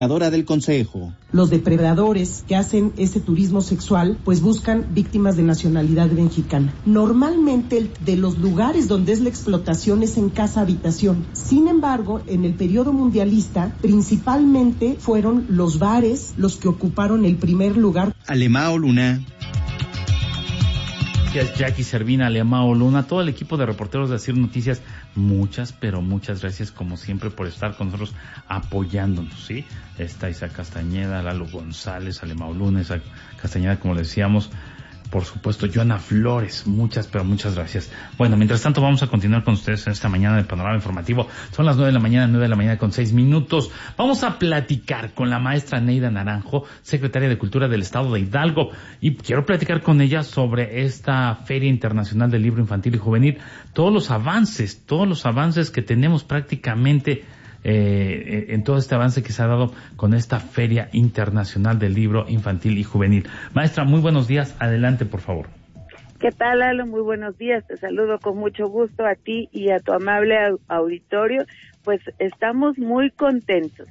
Del Consejo. Los depredadores que hacen ese turismo sexual pues buscan víctimas de nacionalidad mexicana. Normalmente de los lugares donde es la explotación es en casa-habitación. Sin embargo, en el periodo mundialista principalmente fueron los bares los que ocuparon el primer lugar. Alemao Luna. Gracias, Jackie Servina, Alemao Luna, todo el equipo de reporteros de Asir Noticias, muchas gracias como siempre por estar con nosotros apoyándonos, ¿sí? Está Isaac Castañeda, Lalo González, Alemao Luna, Isaac Castañeda, como le decíamos, por supuesto, Joana Flores, muchas gracias. Bueno, mientras tanto vamos a continuar con ustedes en esta mañana del Panorama Informativo. Son las 9 de la mañana con 6 minutos. Vamos a platicar con la maestra Neida Naranjo, secretaria de Cultura del Estado de Hidalgo, y quiero platicar con ella sobre esta Feria Internacional del Libro Infantil y Juvenil, todos los avances que tenemos prácticamente en todo este avance que se ha dado con esta Feria Internacional del Libro Infantil y Juvenil. Maestra, muy buenos días, adelante por favor. ¿Qué tal, Lalo? Muy buenos días, te saludo con mucho gusto a ti y a tu amable auditorio. Pues estamos muy contentos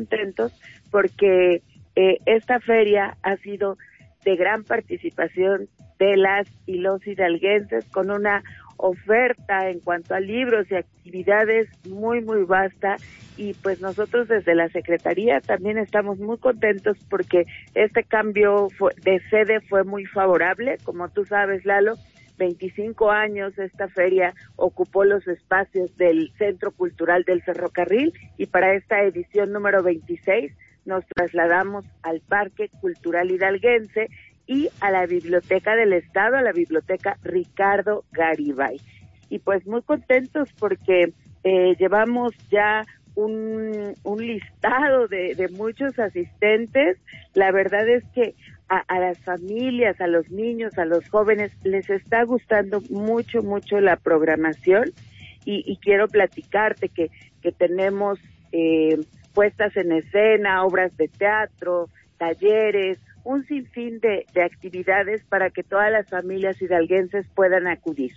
porque esta feria ha sido de gran participación de las y los hidalguenses, con una oferta en cuanto a libros y actividades muy vasta, y pues nosotros desde la Secretaría también estamos muy contentos porque este cambio de sede fue muy favorable. Como tú sabes, Lalo, 25 años esta feria ocupó los espacios del Centro Cultural del Ferrocarril, y para esta edición número 26 nos trasladamos al Parque Cultural Hidalguense y a la Biblioteca del Estado, a la Biblioteca Ricardo Garibay. Y pues muy contentos porque llevamos ya un listado de muchos asistentes. La verdad es que a las familias, a los niños, a los jóvenes les está gustando mucho la programación, y quiero platicarte que tenemos puestas en escena, obras de teatro, talleres, un sinfín de actividades para que todas las familias hidalguenses puedan acudir.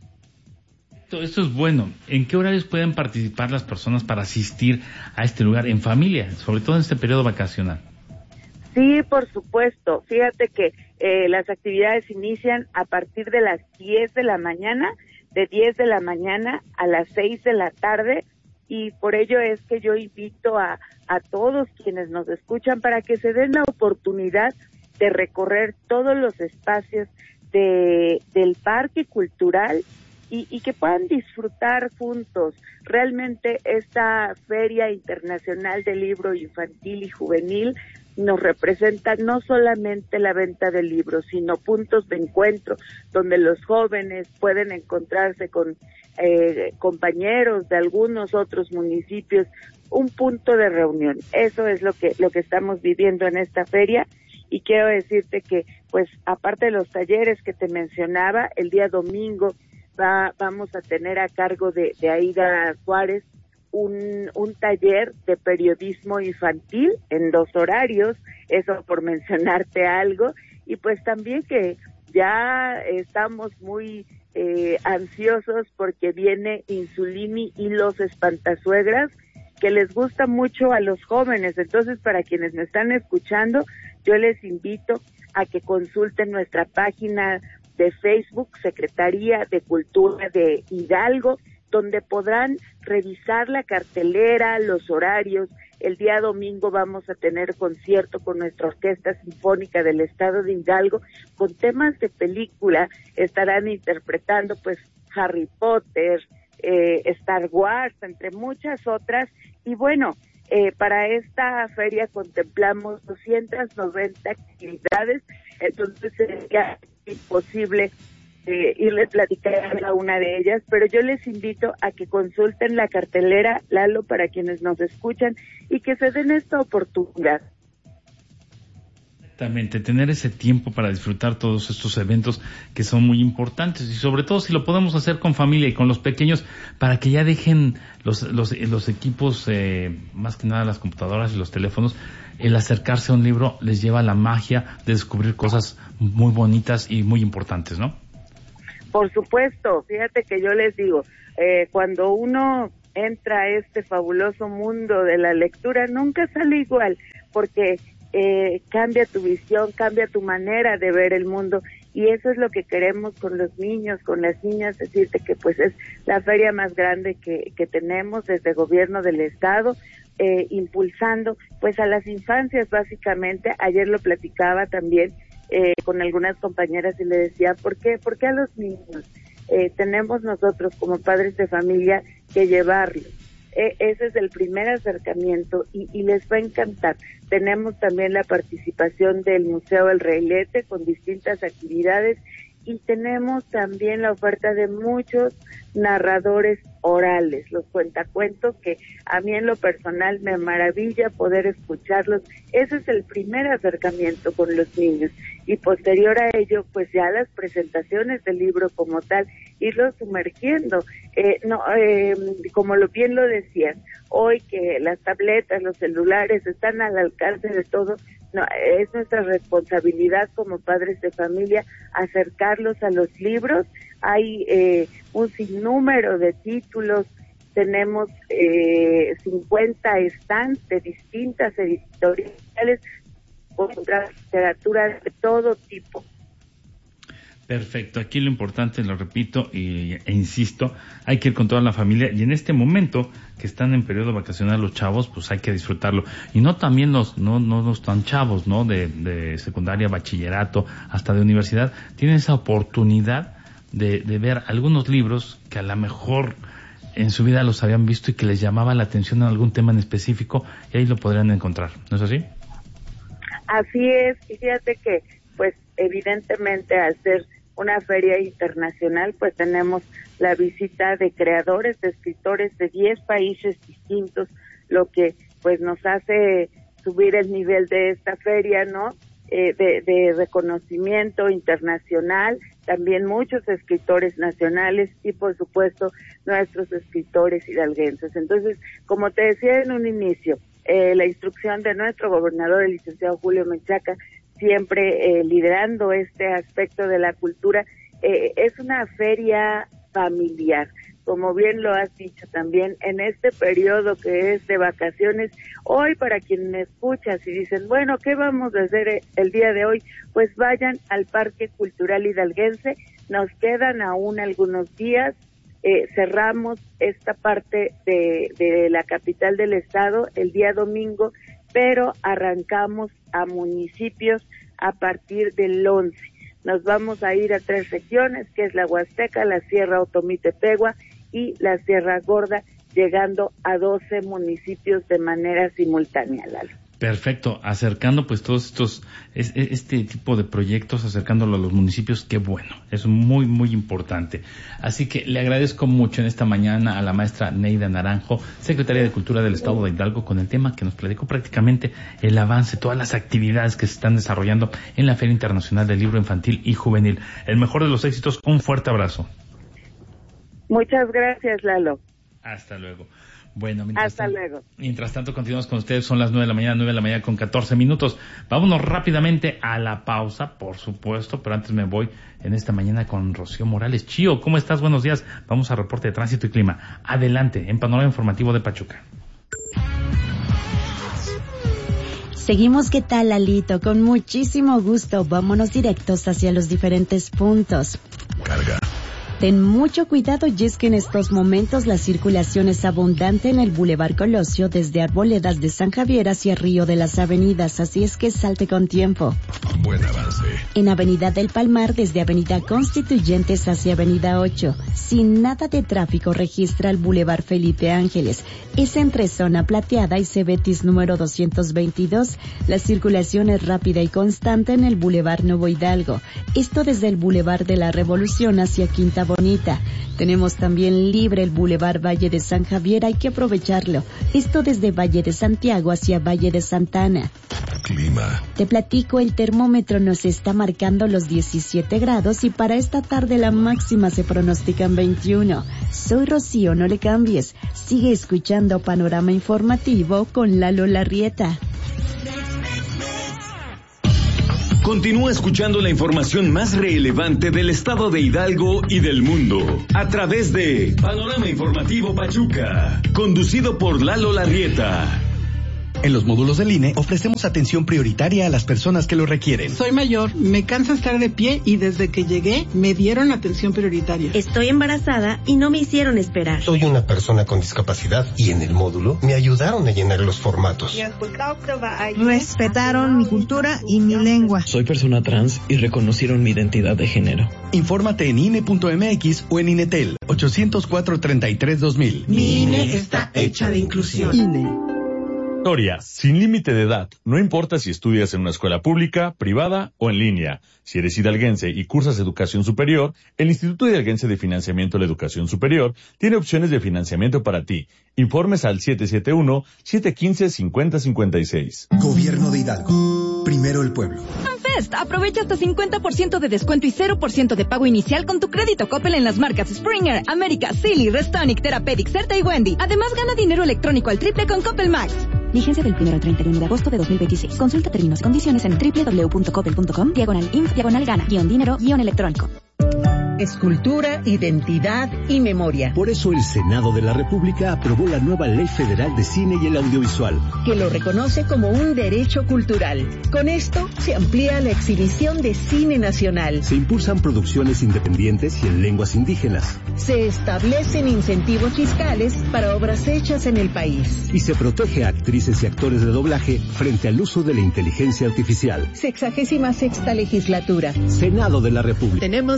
Esto es bueno. ¿En qué horarios pueden participar las personas para asistir a este lugar en familia, sobre todo en este periodo vacacional? Sí, por supuesto. Fíjate que las actividades inician a partir de las 10 de la mañana, de 10 de la mañana a las 6 de la tarde, y por ello es que yo invito a todos quienes nos escuchan para que se den la oportunidad de recorrer todos los espacios del Parque Cultural y que puedan disfrutar juntos. Realmente esta Feria Internacional del Libro Infantil y Juvenil nos representa no solamente la venta de libros, sino puntos de encuentro donde los jóvenes pueden encontrarse con compañeros de algunos otros municipios, un punto de reunión. Eso es lo que estamos viviendo en esta feria, y quiero decirte que, pues, aparte de los talleres que te mencionaba, el día domingo vamos a tener a cargo de Aida Juárez un taller de periodismo infantil en 2 horarios, eso por mencionarte algo, y pues también que ya estamos muy ansiosos porque viene Insulini y los Espantasuegras, que les gusta mucho a los jóvenes. Entonces, para quienes me están escuchando, yo les invito a que consulten nuestra página de Facebook, Secretaría de Cultura de Hidalgo, donde podrán revisar la cartelera, los horarios. El día domingo vamos a tener concierto con nuestra Orquesta Sinfónica del Estado de Hidalgo, con temas de película. Estarán interpretando pues Harry Potter, Star Wars, entre muchas otras. Y bueno, para esta feria contemplamos 290 actividades, entonces sería imposible irles a platicar a cada una de ellas, pero yo les invito a que consulten la cartelera, Lalo, para quienes nos escuchan, y que se den esta oportunidad. Exactamente, tener ese tiempo para disfrutar todos estos eventos que son muy importantes, y sobre todo si lo podemos hacer con familia y con los pequeños, para que ya dejen los equipos, más que nada las computadoras y los teléfonos. El acercarse a un libro les lleva la magia de descubrir cosas muy bonitas y muy importantes, ¿no? Por supuesto, fíjate que yo les digo, cuando uno entra a este fabuloso mundo de la lectura, nunca sale igual, porque cambia tu visión, cambia tu manera de ver el mundo, y eso es lo que queremos con los niños, con las niñas, decirte que pues es la feria más grande que tenemos desde el gobierno del estado, impulsando pues a las infancias básicamente. Ayer lo platicaba también con algunas compañeras y le decía, ¿por qué a los niños? Tenemos nosotros como padres de familia que llevarlos. Ese es el primer acercamiento y les va a encantar. Tenemos también la participación del Museo El Reilete con distintas actividades, y tenemos también la oferta de muchos narradores orales, los cuentacuentos, que a mí en lo personal me maravilla poder escucharlos. Ese es el primer acercamiento con los niños, y posterior a ello pues ya las presentaciones del libro como tal, irlos sumergiendo. Como bien lo decían, hoy que las tabletas, los celulares están al alcance de todos, es nuestra responsabilidad como padres de familia acercarlos a los libros. Hay un sinnúmero de títulos, tenemos 50 stands de distintas editoriales con literatura de todo tipo. Perfecto, aquí lo importante, lo repito e insisto, hay que ir con toda la familia, y en este momento que están en periodo vacacional los chavos, pues hay que disfrutarlo, y no también no tan chavos, ¿no? De secundaria, bachillerato, hasta de universidad, tienen esa oportunidad de ver algunos libros que a lo mejor en su vida los habían visto y que les llamaba la atención en algún tema en específico, y ahí lo podrían encontrar, ¿no es así? Así es, y fíjate que pues evidentemente al ser una feria internacional, pues tenemos la visita de creadores, de escritores de 10 países distintos, lo que pues nos hace subir el nivel de esta feria, ¿no? De reconocimiento internacional, también muchos escritores nacionales y por supuesto nuestros escritores hidalguenses. Entonces, como te decía en un inicio, la instrucción de nuestro gobernador, el licenciado Julio Menchaca, siempre liderando este aspecto de la cultura, es una feria familiar. Como bien lo has dicho también, en este periodo que es de vacaciones, hoy para quien me escuchas y dicen, bueno, ¿qué vamos a hacer el día de hoy? Pues vayan al Parque Cultural Hidalguense, nos quedan aún algunos días, cerramos esta parte de la capital del estado el día domingo, pero arrancamos a municipios a partir del 11. Nos vamos a ir a 3 regiones, que es la Huasteca, la Sierra Otomí-Tepehua y la Sierra Gorda, llegando a 12 municipios de manera simultánea, Lalo. Perfecto, acercando pues todos estos, este tipo de proyectos, acercándolo a los municipios, qué bueno, es muy muy importante. Así que le agradezco mucho en esta mañana a la maestra Neida Naranjo, secretaria de Cultura del Estado de Hidalgo, con el tema que nos platicó prácticamente el avance, todas las actividades que se están desarrollando en la Feria Internacional del Libro Infantil y Juvenil. El mejor de los éxitos, un fuerte abrazo. Muchas gracias, Lalo. Hasta luego. Bueno, mientras tanto continuamos con ustedes, son las 9 de la mañana con 14 minutos. Vámonos rápidamente a la pausa, por supuesto, pero antes me voy en esta mañana con Rocío Morales. Chío, ¿cómo estás? Buenos días. Vamos a reporte de tránsito y clima. Adelante, en Panorama Informativo de Pachuca. Seguimos, ¿qué tal, Lalito? Con muchísimo gusto, vámonos directos hacia los diferentes puntos. Carga. Ten mucho cuidado, y es que en estos momentos la circulación es abundante en el Boulevard Colosio desde Arboledas de San Javier hacia Río de las Avenidas, así es que salte con tiempo. Buen avance. En Avenida del Palmar desde Avenida Constituyentes hacia Avenida 8, sin nada de tráfico registra el Boulevard Felipe Ángeles. Es entre Zona Plateada y Cebetis número 222. La circulación es rápida y constante en el Boulevard Nuevo Hidalgo. Esto desde el Boulevard de la Revolución hacia Quinta Bonita. Tenemos también libre el Boulevard Valle de San Javier, hay que aprovecharlo. Esto desde Valle de Santiago hacia Valle de Santana. Clima. Te platico, el termómetro nos está marcando los 17 grados y para esta tarde la máxima se pronostican 21. Soy Rocío, no le cambies. Sigue escuchando Panorama Informativo con Lalo Larrieta. Continúa escuchando la información más relevante del estado de Hidalgo y del mundo a través de Panorama Informativo Pachuca, conducido por Lalo Larrieta. En los módulos del INE ofrecemos atención prioritaria a las personas que lo requieren. Soy mayor, me cansa estar de pie y desde que llegué me dieron atención prioritaria. Estoy embarazada y no me hicieron esperar. Soy una persona con discapacidad y en el módulo me ayudaron a llenar los formatos. Respetaron mi cultura y mi lengua. Soy persona trans y reconocieron mi identidad de género. Infórmate en INE.mx o en Inetel 804-33-2000. Mi INE está hecha de inclusión. INE. Sin límite de edad, no importa si estudias en una escuela pública, privada o en línea. Si eres hidalguense y cursas educación superior, el Instituto Hidalguense de Financiamiento de la Educación Superior tiene opciones de financiamiento para ti. Informes al 771-715-5056. Gobierno de Hidalgo. Primero el pueblo. Aprovecha hasta 50% de descuento y 0% de pago inicial con tu crédito Coppel en las marcas Springer, América, Silly, Restonic, Therapeutic, Certa y Wendy. Además, gana dinero electrónico al triple con Coppel Max. Vigencia del 1 al 31 de agosto de 2026. Consulta términos y condiciones en www.coppel.com/info-gana-dinero-electrónico. Escultura, identidad y memoria. Por eso el Senado de la República aprobó la nueva Ley Federal de Cine y el Audiovisual, que lo reconoce como un derecho cultural. Con esto se amplía la exhibición de cine nacional. Se impulsan producciones independientes y en lenguas indígenas. Se establecen incentivos fiscales para obras hechas en el país. Y se protege a actrices y actores de doblaje frente al uso de la inteligencia artificial. 66ª legislatura. Senado de la República. Tenemos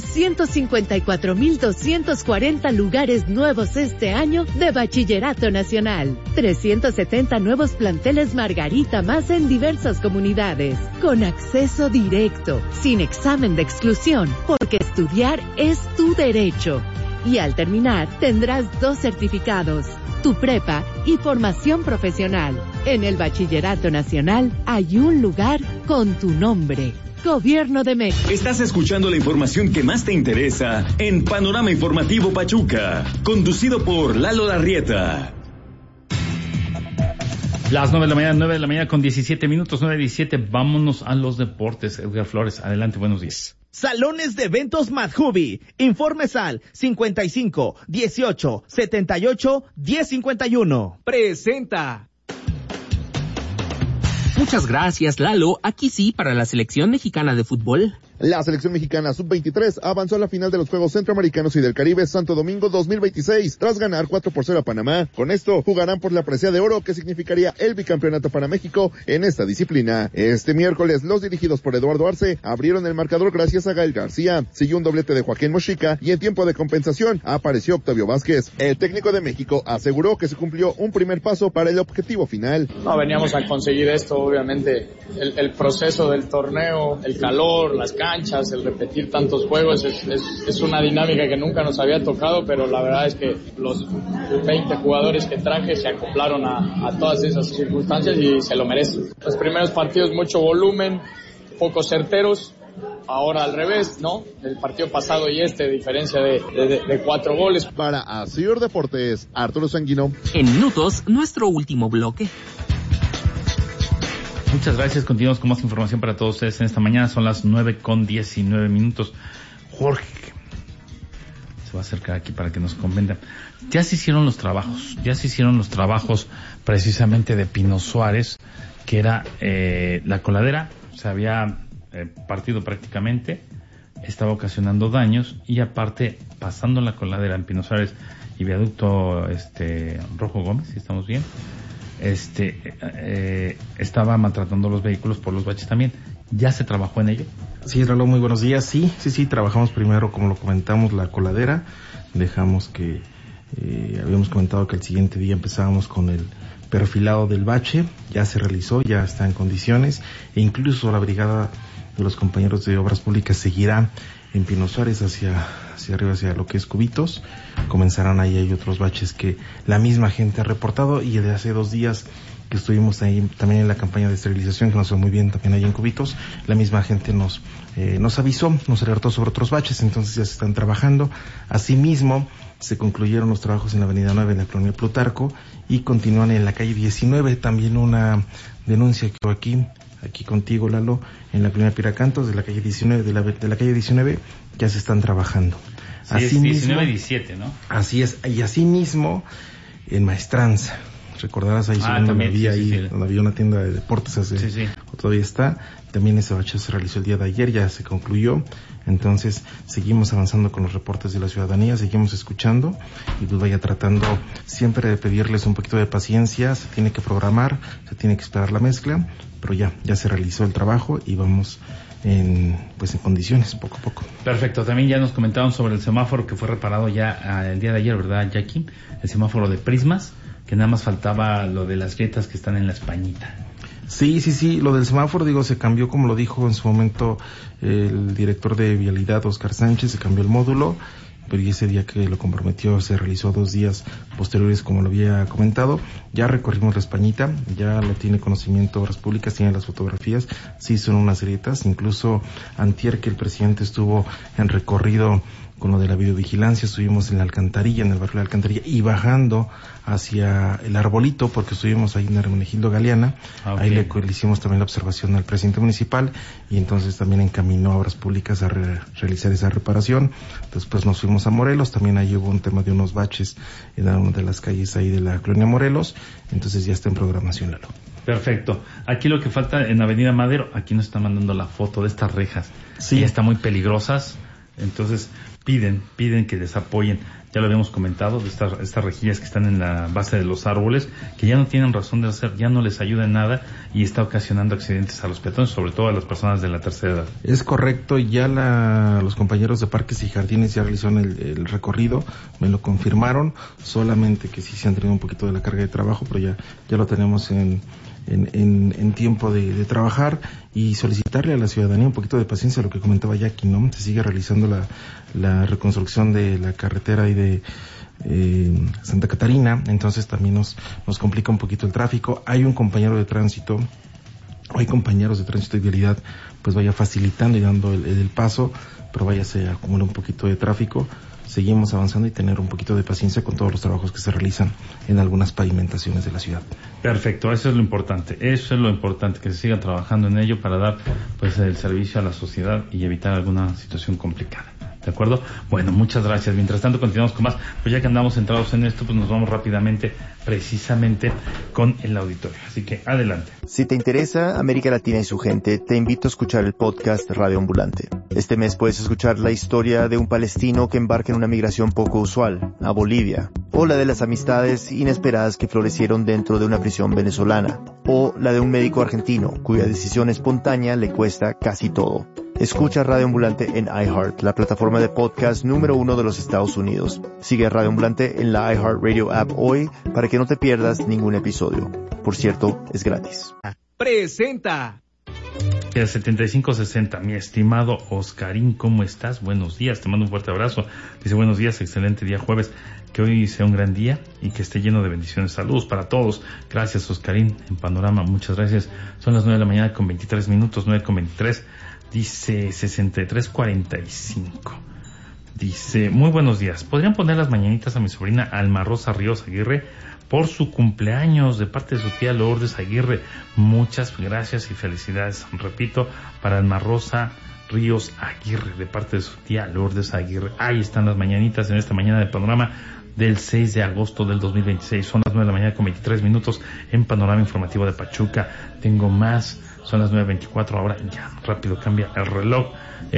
154.240 lugares nuevos este año de Bachillerato Nacional. 370 nuevos planteles Margarita más en diversas comunidades. Con acceso directo, sin examen de exclusión, porque estudiar es tu derecho. Y al terminar tendrás 2 certificados, tu prepa y formación profesional. En el Bachillerato Nacional hay un lugar con tu nombre. Gobierno de México. Estás escuchando la información que más te interesa en Panorama Informativo Pachuca, conducido por Lalo Larrieta. Las 9 de la mañana con 17 minutos, 9:17. Vámonos a los deportes. Edgar Flores, adelante, buenos días. Salones de Eventos Madhubi. Informes al 55 18 78 1051. Presenta. Muchas gracias, Lalo. Aquí sí, para la selección mexicana de fútbol. La selección mexicana sub-23 avanzó a la final de los Juegos Centroamericanos y del Caribe Santo Domingo 2026 tras ganar 4-0 a Panamá. Con esto jugarán por la presea de oro que significaría el bicampeonato para México en esta disciplina. Este miércoles los dirigidos por Eduardo Arce abrieron el marcador gracias a Gael García. Siguió un doblete de Joaquín Mochica y en tiempo de compensación apareció Octavio Vázquez. El técnico de México aseguró que se cumplió un primer paso para el objetivo final. No, veníamos a conseguir esto, obviamente el proceso del torneo, el calor, las canchas, el repetir tantos juegos es una dinámica que nunca nos había tocado, pero la verdad es que los 20 jugadores que traje se acoplaron a todas esas circunstancias y se lo merecen. Los primeros partidos mucho volumen, pocos certeros, ahora al revés, ¿no? El partido pasado y diferencia de 4 goles. Para Asir Deportes, Arturo Sanguino. En minutos, nuestro último bloque. Muchas gracias. Continuamos con más información para todos ustedes en esta mañana. Son las 9:19. Jorge se va a acercar aquí para que nos comenta. Ya se hicieron los trabajos precisamente de Pino Suárez, que era la coladera, se había partido prácticamente, estaba ocasionando daños y aparte pasando la coladera en Pino Suárez y viaducto Rojo Gómez, si estamos bien. Estaba maltratando los vehículos por los baches también. ¿Ya se trabajó en ello? Sí, Lalo, muy buenos días. Sí, trabajamos primero, como lo comentamos, la coladera. Dejamos que, habíamos comentado que el siguiente día empezábamos con el perfilado del bache. Ya se realizó, ya está en condiciones. E incluso la brigada de los compañeros de Obras Públicas seguirá en Pino Suárez hacia arriba, hacia lo que es Cubitos. Comenzarán ahí, hay otros baches que la misma gente ha reportado, y de hace 2 días que estuvimos ahí también en la campaña de esterilización, que nos fue muy bien también ahí en Cubitos, la misma gente nos avisó, nos alertó sobre otros baches, entonces ya se están trabajando. Asimismo, se concluyeron los trabajos en la avenida 9, en la colonia Plutarco, y continúan en la calle 19, también una denuncia que aquí aquí contigo, Lalo, en la colonia Piracantos de la calle 19, de la calle 19, ya se están trabajando. Sí, así es mismo, 19-17, ¿no? Así es, y así mismo en Maestranza. Recordarás ahí donde había una tienda de deportes todavía está. También ese bache se realizó el día de ayer, ya se concluyó. Entonces seguimos avanzando con los reportes de la ciudadanía, seguimos escuchando y pues vaya tratando siempre de pedirles un poquito de paciencia. Se tiene que programar, se tiene que esperar la mezcla, pero ya se realizó el trabajo y vamos en condiciones poco a poco. Perfecto. También ya nos comentaron sobre el semáforo que fue reparado ya el día de ayer, ¿verdad, Jackie? El semáforo de prismas, que nada más faltaba lo de las grietas que están en la españita. Sí, lo del semáforo, se cambió, como lo dijo en su momento el director de Vialidad, Oscar Sánchez, se cambió el módulo, pero ese día que lo comprometió se realizó 2 días posteriores, como lo había comentado. Ya recorrimos la españita, ya lo tiene conocimiento Obras Públicas, tiene las fotografías, sí son unas grietas, incluso antier que el presidente estuvo en recorrido con lo de la videovigilancia, estuvimos en la Alcantarilla, en el barrio de la Alcantarilla, y bajando hacia el Arbolito, porque estuvimos ahí en Hermenegildo Galeana, ahí le hicimos también la observación al presidente municipal, y entonces también encaminó a Obras Públicas a realizar esa reparación. Después nos fuimos a Morelos, también ahí hubo un tema de unos baches en una de las calles ahí de la colonia Morelos, entonces ya está en programación, Lalo. Perfecto. Aquí lo que falta en Avenida Madero, aquí nos están mandando la foto de estas rejas, sí, ya están muy peligrosas, entonces piden que les apoyen. Ya lo habíamos comentado, de estas rejillas que están en la base de los árboles, que ya no tienen razón de ser, ya no les ayuda en nada y está ocasionando accidentes a los peatones, sobre todo a las personas de la tercera edad. Es correcto, ya los compañeros de Parques y Jardines ya realizaron el recorrido, me lo confirmaron, solamente que sí se han tenido un poquito de la carga de trabajo, pero ya lo tenemos en tiempo de trabajar, y solicitarle a la ciudadanía un poquito de paciencia, lo que comentaba Jackie, ¿no? Se sigue realizando la reconstrucción de la carretera y de Santa Catarina, entonces también nos complica un poquito el tráfico. Hay un compañero de tránsito, hay compañeros de tránsito y vialidad, pues vaya facilitando y dando el paso, pero vaya se acumula un poquito de tráfico. Seguimos avanzando y tener un poquito de paciencia con todos los trabajos que se realizan en algunas pavimentaciones de la ciudad. Perfecto, eso es lo importante, que se siga trabajando en ello para dar el servicio a la sociedad y evitar alguna situación complicada. ¿De acuerdo? Bueno, muchas gracias. Mientras tanto, continuamos con más. Pues ya que andamos centrados en esto, pues nos vamos rápidamente, precisamente, con el auditorio. Así que, adelante. Si te interesa América Latina y su gente, te invito a escuchar el podcast Radio Ambulante. Este mes puedes escuchar la historia de un palestino que embarca en una migración poco usual, a Bolivia, o la de las amistades inesperadas que florecieron dentro de una prisión venezolana, o la de un médico argentino, cuya decisión espontánea le cuesta casi todo. Escucha Radio Ambulante en iHeart, la plataforma de podcast número 1 de los Estados Unidos. Sigue Radio Ambulante en la iHeart Radio app hoy para que no te pierdas ningún episodio. Por cierto, es gratis. Presenta. 7560, mi estimado Oscarín, ¿cómo estás? Buenos días, te mando un fuerte abrazo. Dice, buenos días, excelente día jueves, que hoy sea un gran día y que esté lleno de bendiciones. Saludos para todos. Gracias, Oscarín, en Panorama, muchas gracias. Son las 9 de la mañana con 23 minutos, 9:23. Dice 6345. Dice, muy buenos días. ¿Podrían poner las mañanitas a mi sobrina Alma Rosa Ríos Aguirre por su cumpleaños de parte de su tía Lourdes Aguirre? Muchas gracias y felicidades. Repito, para Alma Rosa Ríos Aguirre de parte de su tía Lourdes Aguirre. Ahí están las mañanitas en esta mañana de Panorama del 6 de agosto del 2026. Son las 9 de la mañana con 23 minutos en Panorama Informativo de Pachuca. Tengo más. Son las 9:24, ahora ya rápido cambia el reloj.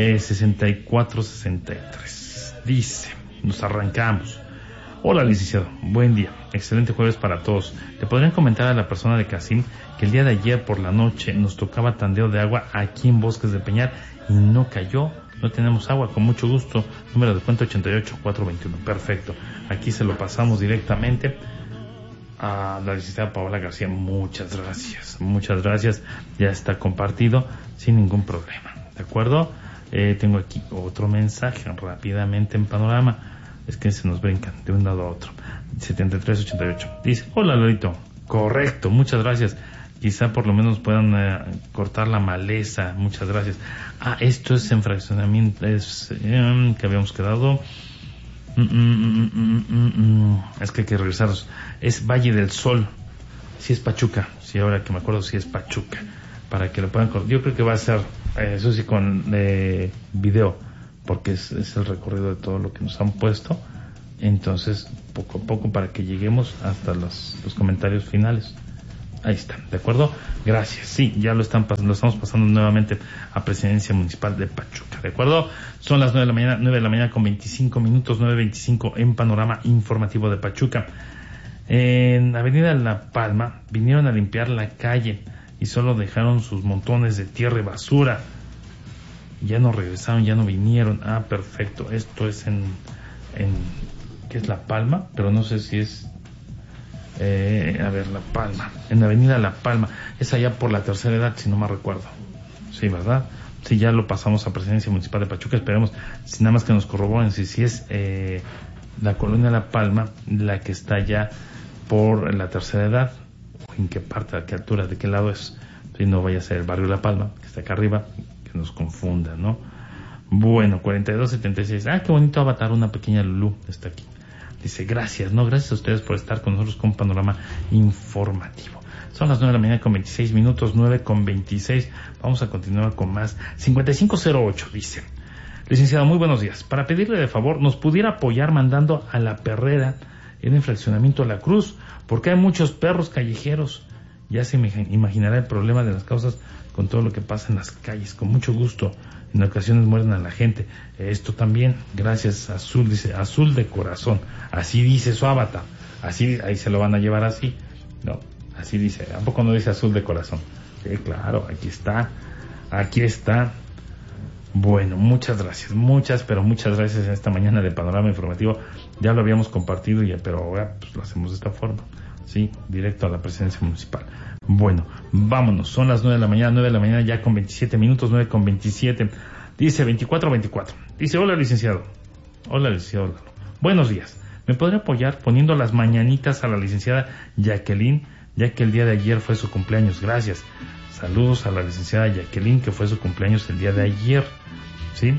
64:63. Dice, nos arrancamos. Hola, licenciado, buen día, excelente jueves para todos. ¿Le podrían comentar a la persona de Casim que el día de ayer por la noche nos tocaba tandeo de agua aquí en Bosques del Peñal y no cayó? No tenemos agua, con mucho gusto. Número de cuenta 88421. Perfecto, aquí se lo pasamos directamente a la licenciada Paola García. Muchas gracias, ya está compartido sin ningún problema, ¿de acuerdo? Tengo aquí otro mensaje rápidamente en Panorama, es que se nos brincan de un lado a otro. 7388 dice, hola Lorito, correcto, muchas gracias, quizá por lo menos puedan cortar la maleza, muchas gracias. Esto es en fraccionamiento, es que habíamos quedado. Es que hay que regresarnos. Es Valle del Sol. Sí es Pachuca. Sí, ahora que me acuerdo, sí es Pachuca. para que lo puedan. Yo creo que va a ser, eso sí, con video, porque es el recorrido de todo lo que nos han puesto. Entonces, poco a poco, para que lleguemos hasta los comentarios finales. Ahí están, ¿de acuerdo? Gracias. Sí, ya lo estamos pasando nuevamente a Presidencia Municipal de Pachuca, ¿de acuerdo? Son las 9 de la mañana con 25 minutos, 9:25 en Panorama Informativo de Pachuca. En Avenida La Palma vinieron a limpiar la calle y solo dejaron sus montones de tierra y basura. Ya no regresaron, ya no vinieron. Ah, perfecto. Esto es en ¿qué es La Palma? Pero no sé si es La Palma, en Avenida La Palma, es allá por la Tercera Edad, si no me recuerdo. Sí, ¿verdad? Sí, ya lo pasamos a Presidencia Municipal de Pachuca. Esperemos, si nada más que nos corroboren si es la colonia La Palma, la que está allá por la Tercera Edad, o en qué parte, a qué altura, de qué lado es. Si no vaya a ser el barrio La Palma, que está acá arriba, que nos confunda, ¿no? Bueno, 4276. Ah, qué bonito avatar, una pequeña Lulú está aquí. Dice, gracias a ustedes por estar con nosotros con Panorama Informativo. Son las 9 de la mañana con 26 minutos, 9:26. Vamos a continuar con más. 5508 dice, licenciado, muy buenos días. Para pedirle de favor, nos pudiera apoyar mandando a La Perrera en el fraccionamiento La Cruz, porque hay muchos perros callejeros. Ya se imaginará el problema de las causas con todo lo que pasa en las calles. Con mucho gusto. En ocasiones mueren a la gente. Esto también, gracias Azul, dice, Azul de corazón. Así dice su avatar. Así, ahí se lo van a llevar así. No, así dice. ¿A poco no dice Azul de corazón? Sí, claro, aquí está. Bueno, muchas gracias. Muchas gracias en esta mañana de Panorama Informativo. Ya lo habíamos compartido, pero ahora pues lo hacemos de esta forma. Sí, directo a la Presidencia Municipal. Bueno, vámonos, son las 9 de la mañana ya con 27 minutos, 9:27. Dice 2424. Dice, hola licenciado. Buenos días. ¿Me podría apoyar poniendo las mañanitas a la licenciada Jacqueline, ya que el día de ayer fue su cumpleaños? Gracias. Saludos a la licenciada Jacqueline, que fue su cumpleaños el día de ayer. ¿Sí?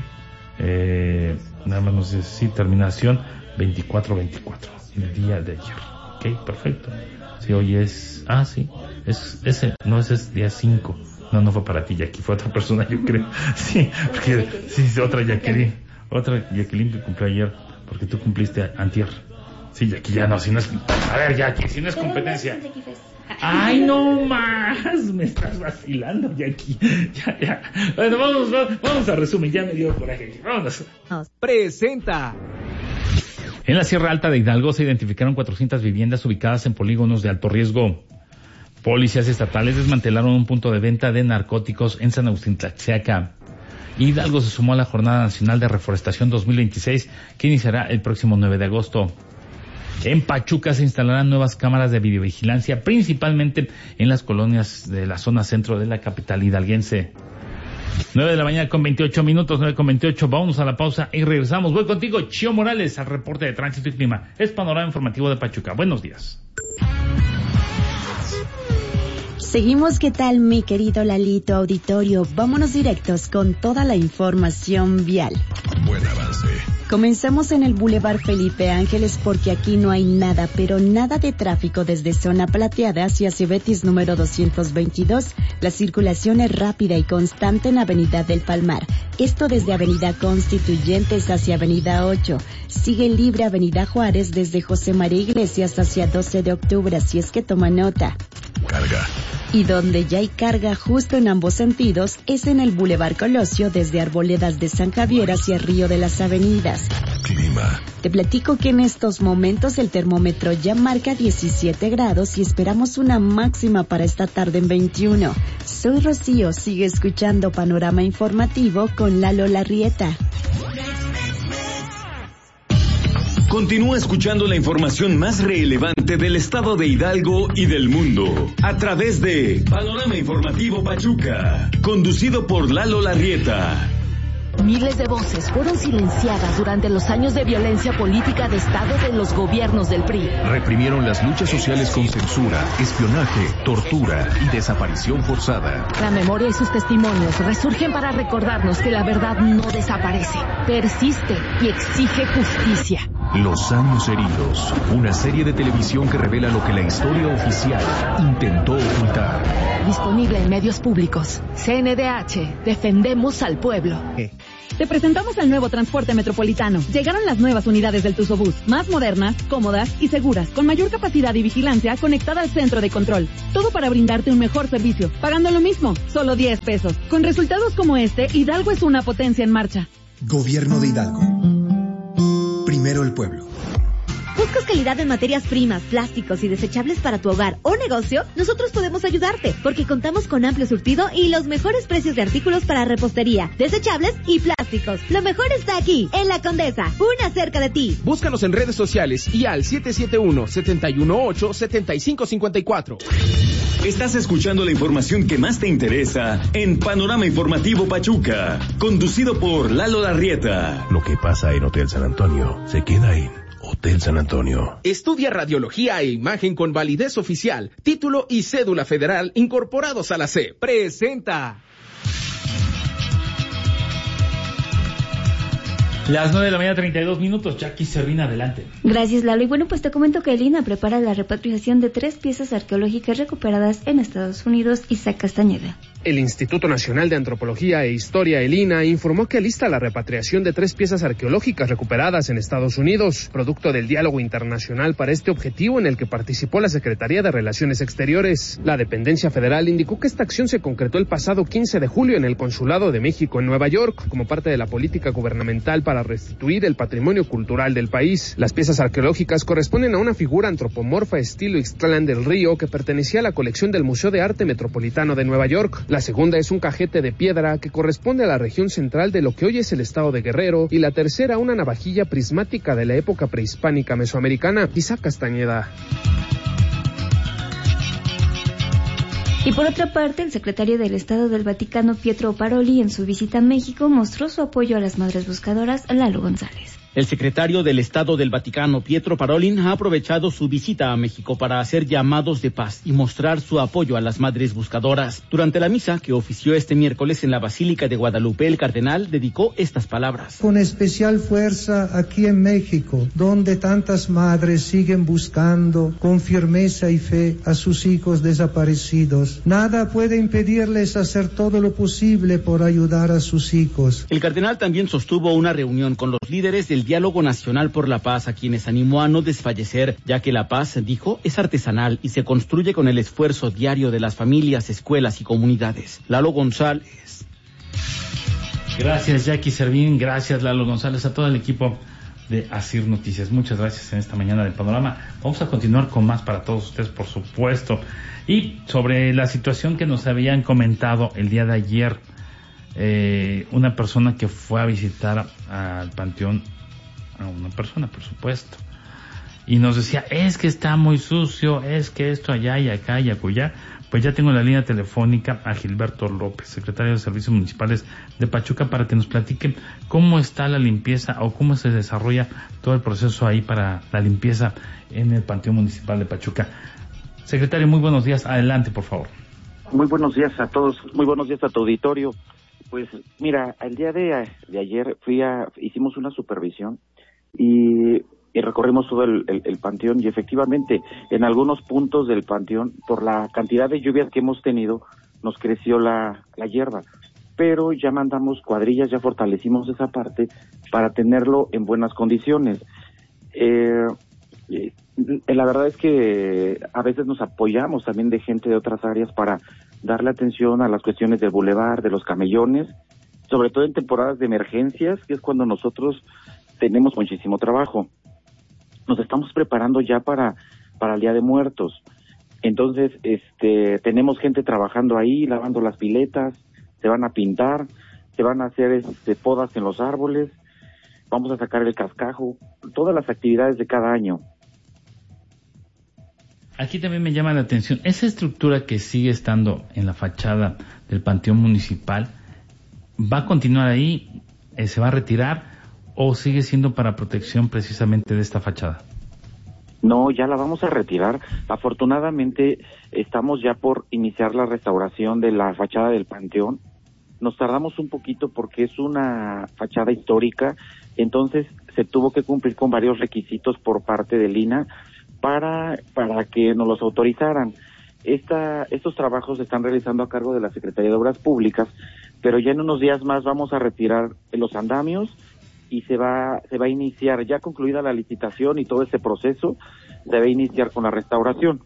Nada más nos dice, sí, terminación 2424. El día de ayer. Ok, perfecto. Sí, hoy es... Ah, sí. Ese es día 5. No fue para ti, Jackie. Fue otra persona, yo creo. Sí, porque... Sí, otra Jacqueline. Otra Jacqueline que cumplió ayer. Porque tú cumpliste antier. Sí, Jackie, ya no. Si no es... A ver, Jackie, si no es competencia... ¡Ay, no más! Me estás vacilando, Jackie. Ya. Bueno, vamos a resumir. Ya me dio coraje. Vámonos. Presenta... En la Sierra Alta de Hidalgo se identificaron 400 viviendas ubicadas en polígonos de alto riesgo. Policías estatales desmantelaron un punto de venta de narcóticos en San Agustín Tlaxiaca. Hidalgo se sumó a la Jornada Nacional de Reforestación 2026, que iniciará el próximo 9 de agosto. En Pachuca se instalarán nuevas cámaras de videovigilancia, principalmente en las colonias de la zona centro de la capital hidalguense. 9 de la mañana con 28 minutos, 9:28. Vámonos a la pausa y regresamos. Voy contigo, Chio Morales, al reporte de tránsito y clima. Es Panorama Informativo de Pachuca. Buenos días. Seguimos, ¿qué tal, mi querido Lalito Auditorio? Vámonos directos con toda la información vial. Buen avance. Comenzamos en el Boulevard Felipe Ángeles porque aquí no hay nada, pero nada de tráfico desde Zona Plateada hacia Cebetis número 222. La circulación es rápida y constante en Avenida del Palmar. Esto desde Avenida Constituyentes hacia Avenida 8. Sigue libre Avenida Juárez desde José María Iglesias hacia 12 de octubre, así es que toma nota. Carga. Y donde ya hay carga justo en ambos sentidos es en el Boulevard Colosio desde Arboledas de San Javier hacia Río de las Avenidas. Clima. Te platico que en estos momentos el termómetro ya marca 17 grados y esperamos una máxima para esta tarde en 21. Soy Rocío, sigue escuchando Panorama Informativo con Lalo Larrieta. Continúa escuchando la información más relevante del estado de Hidalgo y del mundo a través de Panorama Informativo Pachuca, conducido por Lalo Larrieta. Miles de voces fueron silenciadas durante los años de violencia política de Estado de los gobiernos del PRI. Reprimieron las luchas sociales con censura, espionaje, tortura y desaparición forzada. La memoria y sus testimonios resurgen para recordarnos que la verdad no desaparece, persiste y exige justicia. Los años heridos, una serie de televisión que revela lo que la historia oficial intentó ocultar. Disponible en medios públicos. CNDH, defendemos al pueblo. Te presentamos el nuevo transporte metropolitano. Llegaron las nuevas unidades del Tuzobús, más modernas, cómodas y seguras, con mayor capacidad y vigilancia conectada al centro de control. Todo para brindarte un mejor servicio, pagando lo mismo, solo 10 pesos. Con resultados como este, Hidalgo es una potencia en marcha. Gobierno de Hidalgo. Primero el pueblo. ¿Buscas calidad en materias primas, plásticos y desechables para tu hogar o negocio? Nosotros podemos ayudarte, porque contamos con amplio surtido y los mejores precios de artículos para repostería, desechables y plásticos. Lo mejor está aquí, en La Condesa, una cerca de ti. Búscanos en redes sociales y al 771-718-7554. Estás escuchando la información que más te interesa en Panorama Informativo Pachuca, conducido por Lalo Larrieta. Lo que pasa en Hotel San Antonio se queda en Hotel San Antonio. Estudia radiología e imagen con validez oficial, título y cédula federal incorporados a la SEP. Presenta. Las 9:32 a.m, Jackie Servina, adelante. Gracias, Lalo. Y bueno, pues te comento que el INAH prepara la repatriación de 3 piezas arqueológicas recuperadas en Estados Unidos. Isaac Castañeda. El Instituto Nacional de Antropología e Historia, el INAH, informó que alista la repatriación de 3 piezas arqueológicas recuperadas en Estados Unidos, producto del diálogo internacional para este objetivo en el que participó la Secretaría de Relaciones Exteriores. La dependencia federal indicó que esta acción se concretó el pasado 15 de julio en el Consulado de México en Nueva York, como parte de la política gubernamental para restituir el patrimonio cultural del país. Las piezas arqueológicas corresponden a una figura antropomorfa estilo Ixtlán del Río que pertenecía a la colección del Museo de Arte Metropolitano de Nueva York. La segunda es un cajete de piedra que corresponde a la región central de lo que hoy es el estado de Guerrero, y la tercera una navajilla prismática de la época prehispánica mesoamericana. Isaac Castañeda. Y por otra parte, el secretario del Estado del Vaticano, Pietro Paroli, en su visita a México, mostró su apoyo a las madres buscadoras. Lalo González. El secretario del Estado del Vaticano, Pietro Parolin, ha aprovechado su visita a México para hacer llamados de paz y mostrar su apoyo a las madres buscadoras. Durante la misa que ofició este miércoles en la Basílica de Guadalupe, el cardenal dedicó estas palabras. Con especial fuerza aquí en México, donde tantas madres siguen buscando con firmeza y fe a sus hijos desaparecidos. Nada puede impedirles hacer todo lo posible por ayudar a sus hijos. El cardenal también sostuvo una reunión con los líderes del Diálogo Nacional por la Paz, a quienes animó a no desfallecer, ya que la paz, dijo, es artesanal y se construye con el esfuerzo diario de las familias, escuelas y comunidades. Lalo González. Gracias, Jackie Servín, gracias, Lalo González, a todo el equipo de Asir Noticias. Muchas gracias en esta mañana de Panorama. Vamos a continuar con más para todos ustedes, por supuesto. Y sobre la situación que nos habían comentado el día de ayer, una persona que fue a visitar al panteón, a una persona, por supuesto, y nos decía, es que está muy sucio, es que esto allá y acá y acullá. Pues ya tengo la línea telefónica a Gilberto López, secretario de Servicios Municipales de Pachuca, para que nos platiquen cómo está la limpieza o cómo se desarrolla todo el proceso ahí para la limpieza en el Panteón Municipal de Pachuca. Secretario, muy buenos días, adelante, por favor. Muy buenos días a todos, muy buenos días a tu auditorio. Pues mira, el día de ayer hicimos una supervisión y recorrimos todo el panteón, y efectivamente en algunos puntos del panteón, por la cantidad de lluvias que hemos tenido, nos creció la hierba, pero ya mandamos cuadrillas, ya fortalecimos esa parte para tenerlo en buenas condiciones. La verdad es que a veces nos apoyamos también de gente de otras áreas para darle atención a las cuestiones del bulevar, de los camellones, sobre todo en temporadas de emergencias, que es cuando nosotros tenemos muchísimo trabajo. Nos estamos preparando ya para el Día de Muertos. Entonces, tenemos gente trabajando ahí, lavando las piletas, se van a pintar, se van a hacer podas en los árboles, vamos a sacar el cascajo, todas las actividades de cada año. Aquí también me llama la atención, esa estructura que sigue estando en la fachada del Panteón Municipal, ¿va a continuar ahí? ¿Se va a retirar? ¿O sigue siendo para protección precisamente de esta fachada? No, ya la vamos a retirar. Afortunadamente, estamos ya por iniciar la restauración de la fachada del Panteón. Nos tardamos un poquito porque es una fachada histórica, entonces se tuvo que cumplir con varios requisitos por parte del INAH para que nos los autorizaran. Estos trabajos se están realizando a cargo de la Secretaría de Obras Públicas, pero ya en unos días más vamos a retirar los andamios y se va a iniciar, ya concluida la licitación y todo ese proceso, se va a iniciar con la restauración.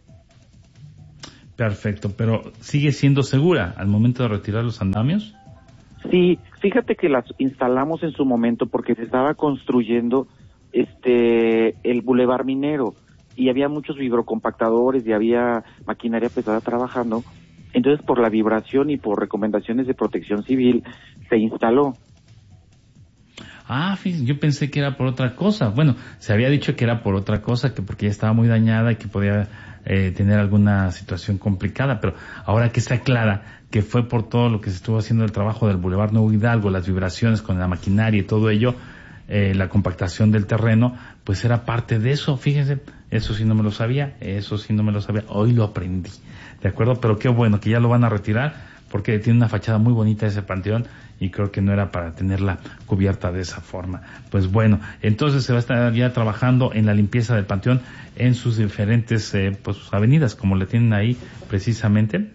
Perfecto, pero ¿sigue siendo segura al momento de retirar los andamios? Sí, fíjate que las instalamos en su momento porque se estaba construyendo el Boulevard Minero y había muchos vibrocompactadores y había maquinaria pesada trabajando. Entonces, por la vibración y por recomendaciones de Protección Civil, se instaló. Ah, fíjense, yo pensé que era por otra cosa. Bueno, se había dicho que era por otra cosa, que porque ya estaba muy dañada y que podía tener alguna situación complicada, pero ahora que está clara que fue por todo lo que se estuvo haciendo el trabajo del Boulevard Nuevo Hidalgo, las vibraciones con la maquinaria y todo ello, la compactación del terreno, pues era parte de eso. Fíjense, eso sí no me lo sabía, hoy lo aprendí, ¿de acuerdo? Pero qué bueno que ya lo van a retirar, porque tiene una fachada muy bonita ese panteón y creo que no era para tenerla cubierta de esa forma. Pues bueno, entonces se va a estar ya trabajando en la limpieza del panteón en sus diferentes avenidas, como le tienen ahí precisamente.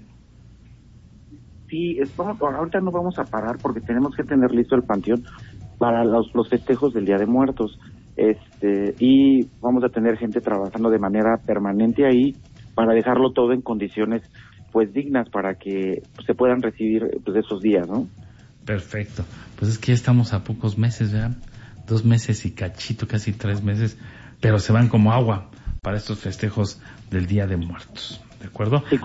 Sí, ahorita no vamos a parar porque tenemos que tener listo el panteón para los festejos del Día de Muertos, y vamos a tener gente trabajando de manera permanente ahí para dejarlo todo en condiciones pues dignas para que se puedan recibir pues esos días, ¿no? Perfecto, pues es que ya estamos a pocos meses, ¿verdad? 2 meses y cachito, casi 3 meses, pero se van como agua para estos festejos del Día de Muertos, ¿de acuerdo? Sí,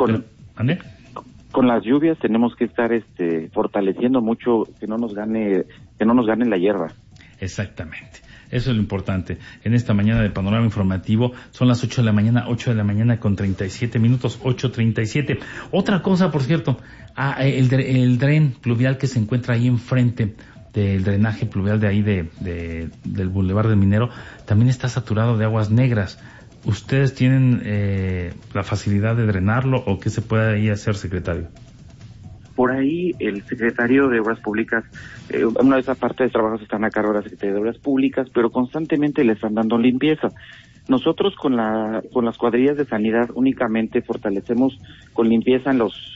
con las lluvias tenemos que estar fortaleciendo mucho que no nos gane la hierba. Exactamente. Eso es lo importante. En esta mañana de Panorama Informativo son las 8 de la mañana con 37 minutos, 8:37. Otra cosa, por cierto, el dren pluvial que se encuentra ahí enfrente del drenaje pluvial de ahí del Boulevard del Minero, también está saturado de aguas negras. ¿Ustedes tienen la facilidad de drenarlo o qué se puede ahí hacer, secretario? Por ahí el secretario de Obras Públicas, una de esas partes de trabajos están a cargo de la Secretaría de Obras Públicas, pero constantemente le están dando limpieza. Nosotros con las cuadrillas de sanidad únicamente fortalecemos con limpieza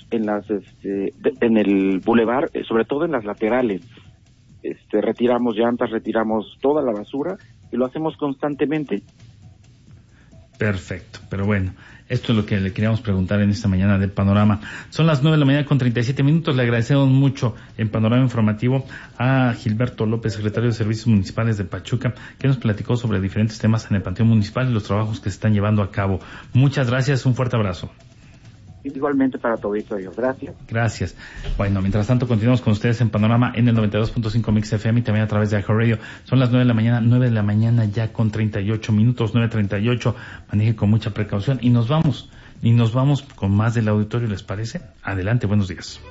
en el bulevar, sobre todo en las laterales. Retiramos llantas, retiramos toda la basura y lo hacemos constantemente. Perfecto, pero bueno, esto es lo que le queríamos preguntar en esta mañana de Panorama. Son las 9 de la mañana con 37 minutos. Le agradecemos mucho en Panorama Informativo a Gilberto López, secretario de Servicios Municipales de Pachuca, que nos platicó sobre diferentes temas en el Panteón Municipal y los trabajos que se están llevando a cabo. Muchas gracias, un fuerte abrazo. Igualmente para todo auditorio. Gracias. Gracias. Bueno, mientras tanto continuamos con ustedes en Panorama en el 92.5 Mix FM y también a través de Ajo Radio. Son las 9 de la mañana ya con 38 minutos, 9:38. Maneje con mucha precaución y nos vamos con más del auditorio, ¿les parece? Adelante, buenos días.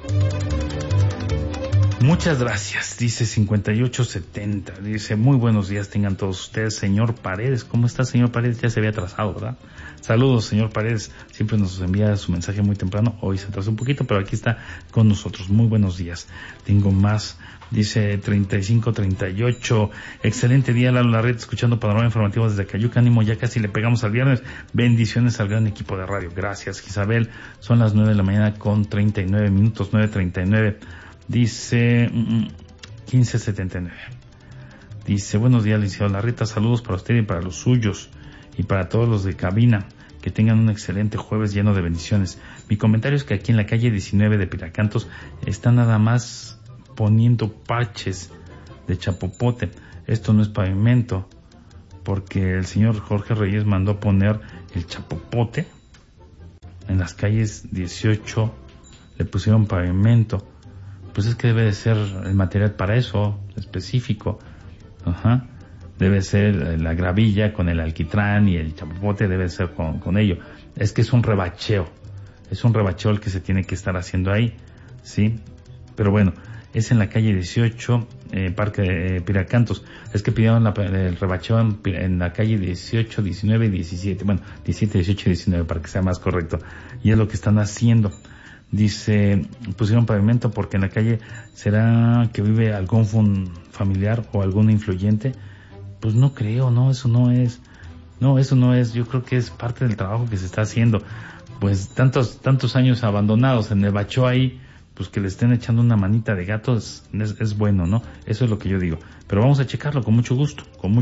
Muchas gracias, dice 5870, dice muy buenos días tengan todos ustedes, señor Paredes. ¿Cómo está, señor Paredes? Ya se había atrasado, ¿verdad? Saludos, señor Paredes, siempre nos envía su mensaje muy temprano, hoy se atrasó un poquito, pero aquí está con nosotros. Muy buenos días. Tengo más, dice 3538, excelente día, Lalo Larreta, escuchando Panorama Informativo desde Cayuca, ánimo, ya casi le pegamos al viernes. Bendiciones al gran equipo de radio. Gracias, Isabel. Son las 9 de la mañana con 39 minutos, 9:39. Dice 1579. Dice, buenos días, licenciado Larreta, saludos para usted y para los suyos y para todos los de cabina. Que tengan un excelente jueves lleno de bendiciones. Mi comentario es que aquí en la calle 19 de Piracantos están nada más poniendo parches de chapopote. Esto no es pavimento, porque el señor Jorge Reyes mandó poner el chapopote en las calles 18, le pusieron pavimento. Pues es que debe de ser el material para eso, específico. Debe ser la gravilla con el alquitrán y el chapopote debe ser con ello. Es que es un rebacheo el que se tiene que estar haciendo ahí, ¿sí? Pero bueno, es en la calle 18, Parque Piracantos. Es que pidieron el rebacheo en la calle 18, 19 y 17. Bueno, 17, 18 y 19 para que sea más correcto. Y es lo que están haciendo. Dice, pusieron pavimento porque en la calle será que vive algún familiar o algún influyente. pues no creo, no, eso no es. No, eso no es. Yo creo que es parte del trabajo que se está haciendo. Pues tantos años abandonados en el bacho ahí, pues que le estén echando una manita de gato es bueno, ¿no? Eso es lo que yo digo. Pero vamos a checarlo con mucho gusto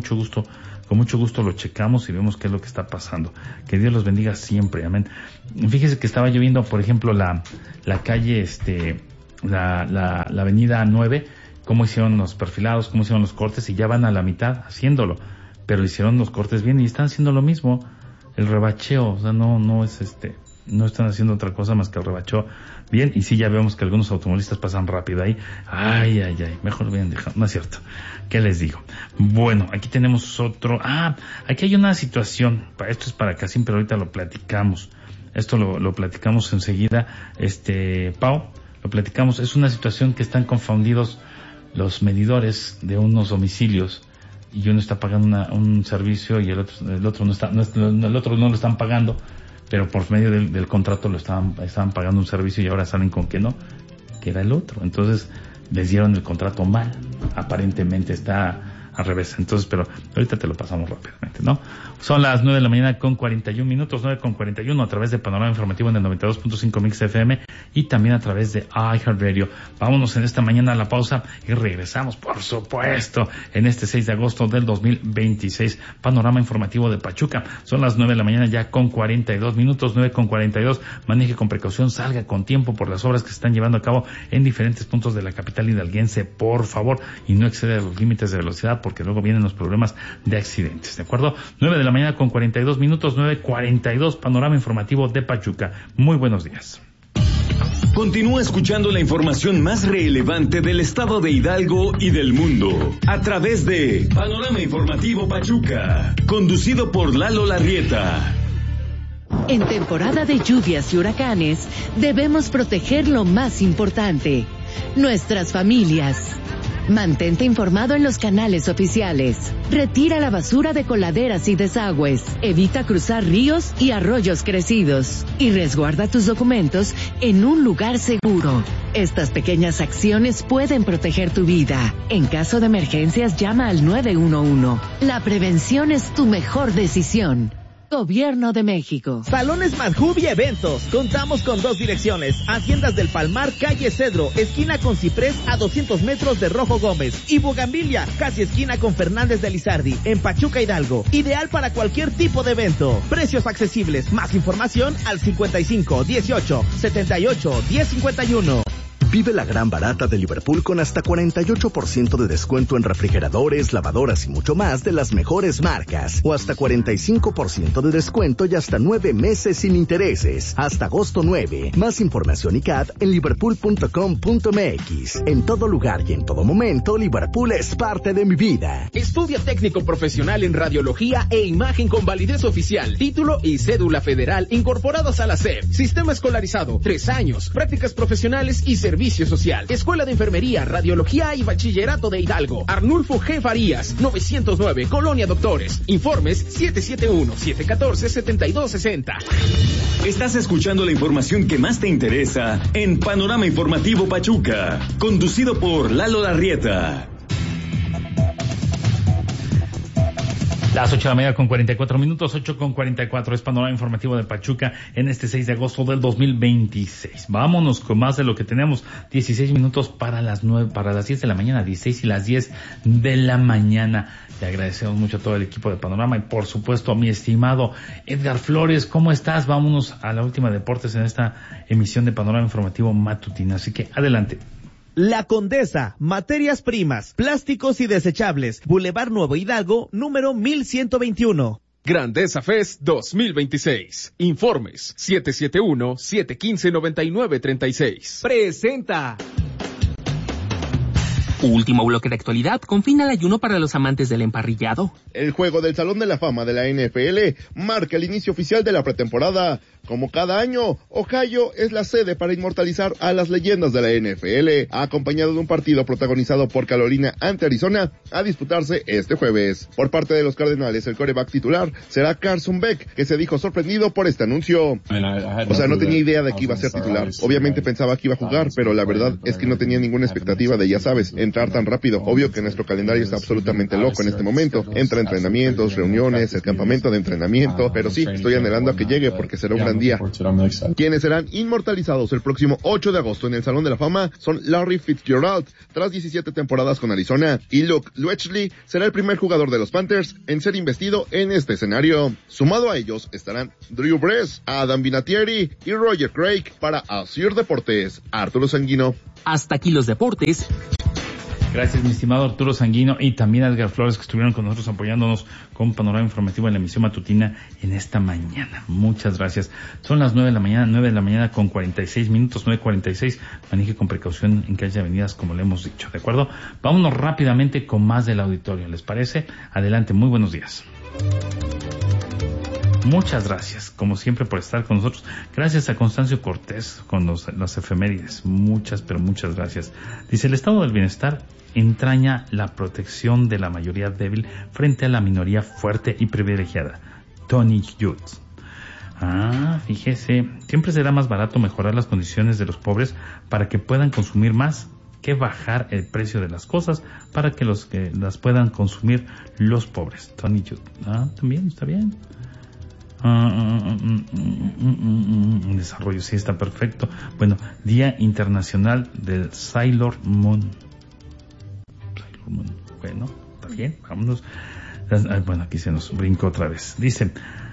lo checamos y vemos qué es lo que está pasando. Que Dios los bendiga siempre, amén. Fíjese que estaba lloviendo, por ejemplo, la calle, la avenida 9, cómo hicieron los perfilados, cómo hicieron los cortes, y ya van a la mitad haciéndolo. Pero hicieron los cortes bien y están haciendo lo mismo. El rebacheo, o sea, no es no están haciendo otra cosa más que el rebacheo bien. Y sí, ya vemos que algunos automovilistas pasan rápido ahí. Ay, mejor bien dejado. No es cierto. ¿Qué les digo? Bueno, aquí tenemos otro. Aquí hay una situación. Esto es para Casim, pero ahorita lo platicamos. Esto lo platicamos enseguida. Pau, lo platicamos. Es una situación que están confundidos los medidores de unos domicilios. Y uno está pagando un servicio y el otro no lo están pagando, pero por medio del contrato estaban pagando un servicio y ahora salen con que no, que era el otro. Entonces les dieron el contrato mal, aparentemente está al revés. Entonces, pero ahorita te lo pasamos rápidamente, ¿no? Son las 9 de la mañana con 41 minutos, 9:41 a través de Panorama Informativo en el 92.5 Mix FM y también a través de iHeartRadio. Vámonos en esta mañana a la pausa y regresamos, por supuesto, en este 6 de agosto del 2026. Panorama Informativo de Pachuca. Son las 9 de la mañana ya con 42 minutos, 9:42. Maneje con precaución, salga con tiempo por las obras que se están llevando a cabo en diferentes puntos de la capital hidalguense, por favor, y no exceda los límites de velocidad, porque luego vienen los problemas de accidentes, ¿de acuerdo? 9 de la mañana con 42 minutos, 9:42, Panorama Informativo de Pachuca. Muy buenos días. Continúa escuchando la información más relevante del estado de Hidalgo y del mundo a través de Panorama Informativo Pachuca, conducido por Lalo Larrieta. En temporada de lluvias y huracanes, debemos proteger lo más importante, nuestras familias. Mantente informado en los canales oficiales. Retira la basura de coladeras y desagües. Evita cruzar ríos y arroyos crecidos. Y resguarda tus documentos en un lugar seguro. Estas pequeñas acciones pueden proteger tu vida. En caso de emergencias, llama al 911. La prevención es tu mejor decisión. Gobierno de México. Salones Madhubi Eventos. Contamos con 2 direcciones. Haciendas del Palmar, calle Cedro, esquina con Ciprés a 200 metros de Rojo Gómez. Y Bugambilia, casi esquina con Fernández de Lizardi, en Pachuca, Hidalgo. Ideal para cualquier tipo de evento. Precios accesibles. Más información al 55 18 78 1051. Vive la gran barata de Liverpool con hasta 48% de descuento en refrigeradores, lavadoras y mucho más de las mejores marcas. O hasta 45% de descuento y hasta 9 meses sin intereses. Hasta agosto 9. Más información y CAT en liverpool.com.mx. En todo lugar y en todo momento, Liverpool es parte de mi vida. Estudia técnico profesional en radiología e imagen con validez oficial, título y cédula federal incorporados a la SEP. Sistema escolarizado, 3 años, prácticas profesionales y servicio social. Escuela de Enfermería, Radiología y Bachillerato de Hidalgo. Arnulfo G. Farías, 909, Colonia Doctores. Informes 771-714-7260. Estás escuchando la información que más te interesa en Panorama Informativo Pachuca, conducido por Lalo Larrieta. Las 8 de la mañana con 44 minutos, 8:44 es Panorama Informativo de Pachuca en este 6 de agosto del 2026. Vámonos con más de lo que tenemos. 16 minutos para las 10 de la mañana, 16 y las 10 de la mañana. Le agradecemos mucho a todo el equipo de Panorama y por supuesto a mi estimado Edgar Flores. ¿Cómo estás? Vámonos a la última de deportes en esta emisión de Panorama Informativo matutina. Así que adelante. La Condesa, materias primas, plásticos y desechables, Boulevard Nuevo Hidalgo, número 1121. Grandeza Fest 2026. Informes 771-715-9936. Presenta. Último bloque de actualidad, confina el ayuno para los amantes del emparrillado. El juego del Salón de la Fama de la NFL marca el inicio oficial de la pretemporada Como cada año, Ohio es la sede para inmortalizar a las leyendas de la NFL, acompañado de un partido protagonizado por Carolina ante Arizona a disputarse este jueves. Por parte de los Cardenales, el quarterback titular será Carson Beck, que se dijo sorprendido por este anuncio. O sea, no tenía idea de que iba a ser titular. Obviamente pensaba que iba a jugar, pero la verdad es que no tenía ninguna expectativa de, ya sabes, entrar tan rápido. Obvio que nuestro calendario está absolutamente loco en este momento. Entre entrenamientos, reuniones, el campamento de entrenamiento, pero sí, estoy anhelando a que llegue porque será un gran día. Quienes serán inmortalizados el próximo 8 de agosto en el Salón de la Fama son Larry Fitzgerald, tras 17 temporadas con Arizona, y Luke Luetschli será el primer jugador de los Panthers en ser investido en este escenario. Sumado a ellos estarán Drew Brees, Adam Vinatieri y Roger Craig. Para Asir Deportes, Arturo Sanguino. Hasta aquí los deportes. Gracias, mi estimado Arturo Sanguino, y también a Edgar Flores, que estuvieron con nosotros apoyándonos con Panorama Informativo en la emisión matutina en esta mañana. Muchas gracias. Son las 9 de la mañana con 46 minutos, 9:46. Maneje con precaución en calles y avenidas, como le hemos dicho, ¿de acuerdo? Vámonos rápidamente con más del auditorio, ¿les parece? Adelante, muy buenos días. Muchas gracias, como siempre, por estar con nosotros. Gracias a Constancio Cortés con las efemérides. Muchas, pero muchas gracias. Dice, el estado del bienestar entraña la protección de la mayoría débil frente a la minoría fuerte y privilegiada. Tony Hughes. Fíjese, siempre será más barato mejorar las condiciones de los pobres para que puedan consumir más que bajar el precio de las cosas para que las puedan consumir los pobres. Tony Hughes. También está bien. Desarrollo, sí, está perfecto. Bueno, Día Internacional del Sailor Moon. Bueno, está bien, vámonos. Bueno, aquí se nos brincó otra vez. Dice,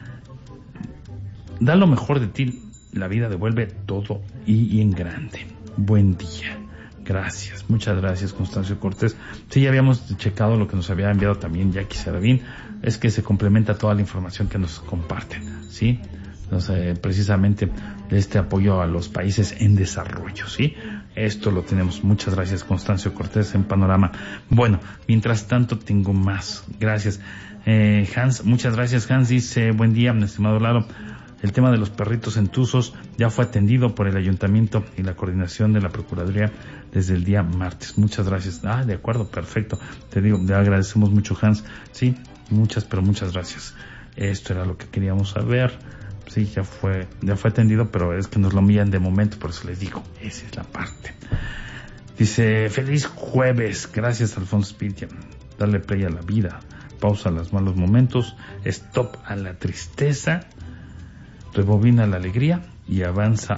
da lo mejor de ti, la vida devuelve todo y en grande. Buen día. Gracias, muchas gracias, Constancio Cortés. Sí, ya habíamos checado lo que nos había enviado también Jackie Serafín. Es que se complementa toda la información que nos comparten, ¿sí? Entonces, precisamente este apoyo a los países en desarrollo, ¿sí? Esto lo tenemos. Muchas gracias, Constancio Cortés, en Panorama. Bueno, mientras tanto tengo más. Gracias. Hans, muchas gracias. Hans dice, buen día, mi estimado Lalo. El tema de los perritos entusos ya fue atendido por el ayuntamiento y la coordinación de la Procuraduría desde el día martes. Muchas gracias. De acuerdo, perfecto. Te digo, le agradecemos mucho, Hans. Sí, muchas, pero muchas gracias. Esto era lo que queríamos saber. Sí, ya fue atendido, pero es que nos lo envían de momento, por eso les digo, esa es la parte. Dice, feliz jueves. Gracias, Alfonso Spitia. Darle play a la vida. Pausa a los malos momentos. Stop a la tristeza. Rebobina la alegría y avanza.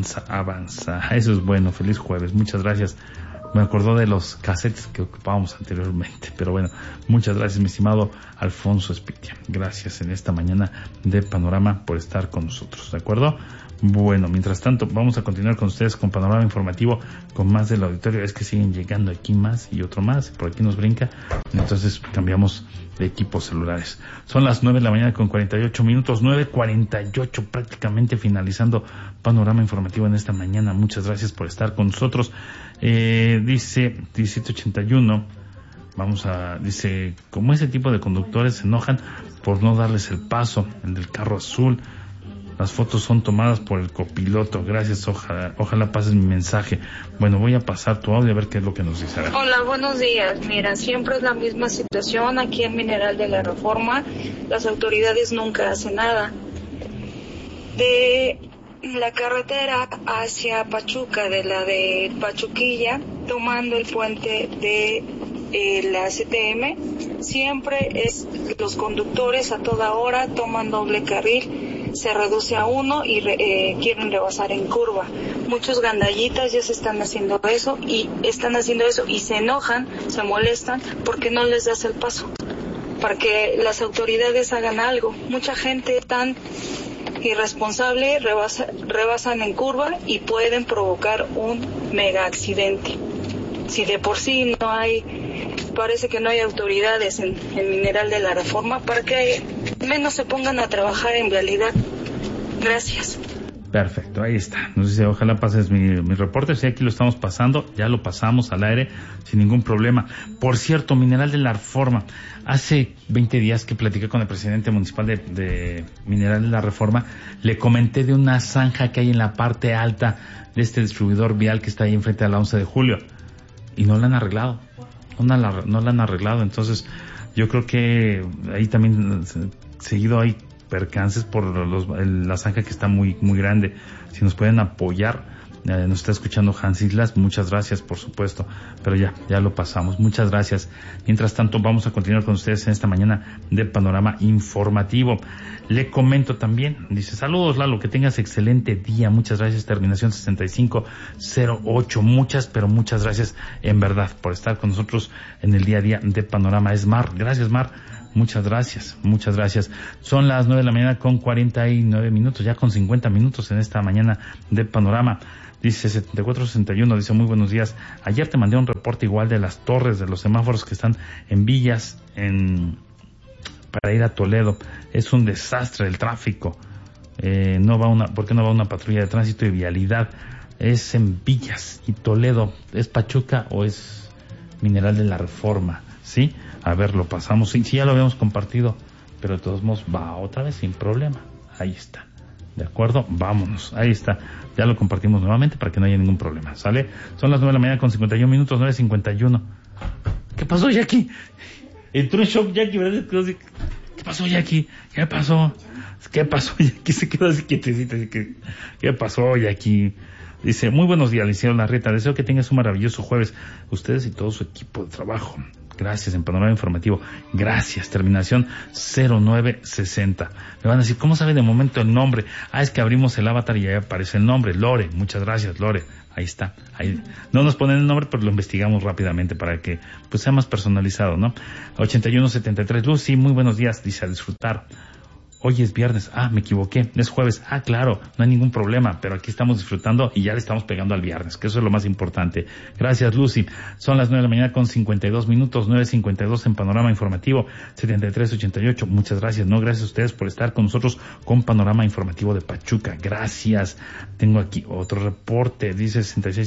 Eso es bueno. Feliz jueves. Muchas gracias. Me acordó de los cassettes que ocupábamos anteriormente. Pero bueno, muchas gracias, mi estimado Alfonso Espitia. Gracias en esta mañana de Panorama por estar con nosotros. ¿De acuerdo? Bueno, mientras tanto, vamos a continuar con ustedes con Panorama Informativo, con más del auditorio. Es que siguen llegando aquí más y otro más. Por aquí nos brinca. Entonces cambiamos de equipos celulares. Son las 9 de la mañana con 48 minutos. 9:48, prácticamente finalizando Panorama Informativo en esta mañana. Muchas gracias por estar con nosotros. Dice 1781. Dice, como ese tipo de conductores se enojan por no darles el paso, el del carro azul. Las fotos son tomadas por el copiloto. Gracias, ojalá pases mi mensaje. Bueno, voy a pasar tu audio a ver qué es lo que nos dice. Hola, buenos días. Mira, siempre es la misma situación aquí en Mineral de la Reforma. Las autoridades nunca hacen nada. De la carretera hacia Pachuca, de la de Pachuquilla, tomando el puente de la CTM, siempre es los conductores a toda hora toman doble carril, se reduce a uno y quieren rebasar en curva. Muchos gandallitas ya están haciendo eso y se enojan, se molestan porque no les das el paso, para que las autoridades hagan algo. Mucha gente tan irresponsable rebasan en curva y pueden provocar un mega accidente. Si de por sí parece que no hay autoridades en Mineral de la Reforma, para que menos se pongan a trabajar en realidad. Gracias. Perfecto, ahí está. Nos dice, ojalá pases mi reporte. Sí, aquí lo estamos pasando, ya lo pasamos al aire sin ningún problema. Por cierto, Mineral de la Reforma. Hace 20 días que platiqué con el presidente municipal de Mineral de la Reforma, le comenté de una zanja que hay en la parte alta de este distribuidor vial que está ahí enfrente a la 11 de julio. Y no la han arreglado. No la han arreglado. Entonces, yo creo que ahí también seguido hay percances por la zanja que está muy muy grande. Si nos pueden apoyar, nos está escuchando Hans Islas, muchas gracias, por supuesto, pero ya lo pasamos, muchas gracias. Mientras tanto, vamos a continuar con ustedes en esta mañana de Panorama Informativo. Le comento también, dice, saludos Lalo, que tengas excelente día, muchas gracias, terminación 6508, muchas gracias en verdad por estar con nosotros en el día a día de Panorama. Es Mar, gracias Mar. Muchas gracias. Son las 9 de la mañana con 49 minutos, ya con 50 minutos en esta mañana de Panorama. Dice 7461, dice, muy buenos días. Ayer te mandé un reporte igual de las torres de los semáforos que están en Villas, para ir a Toledo. Es un desastre el tráfico. ¿Por qué no va una patrulla de tránsito y vialidad? Es en Villas y Toledo. ¿Es Pachuca o es Mineral de la Reforma? ¿Sí? A ver, lo pasamos. Sí, ya lo habíamos compartido, pero de todos modos va otra vez sin problema. Ahí está. ¿De acuerdo? Vámonos. Ahí está. Ya lo compartimos nuevamente para que no haya ningún problema. ¿Sale? Son las 9 de la mañana con 51 minutos, 9:51. ¿Qué pasó, Jackie? Entró en shock Jackie, ¿verdad? ¿Qué pasó, Jackie? ¿Qué pasó, Jackie? Se quedó así quietecita. ¿Qué pasó, Jackie? Dice, muy buenos días, licenciado Larrieta. Deseo que tengas un maravilloso jueves. Ustedes y todo su equipo de trabajo. Gracias, en Panorama Informativo. Gracias, terminación 0960. Me van a decir, ¿cómo sabe de momento el nombre? Es que abrimos el avatar y ahí aparece el nombre. Lore, muchas gracias, Lore. Ahí está. Ahí. No nos ponen el nombre, pero lo investigamos rápidamente para que pues sea más personalizado, ¿no? 8173, Lucy, muy buenos días. Dice, a disfrutar. Hoy es viernes, me equivoqué, es jueves, claro, no hay ningún problema, pero aquí estamos disfrutando y ya le estamos pegando al viernes, que eso es lo más importante. Gracias, Lucy. Son las 9 de la mañana con 52 minutos, 9:52 en Panorama Informativo, 7388. Muchas gracias, gracias a ustedes por estar con nosotros con Panorama Informativo de Pachuca. Gracias. Tengo aquí otro reporte, dice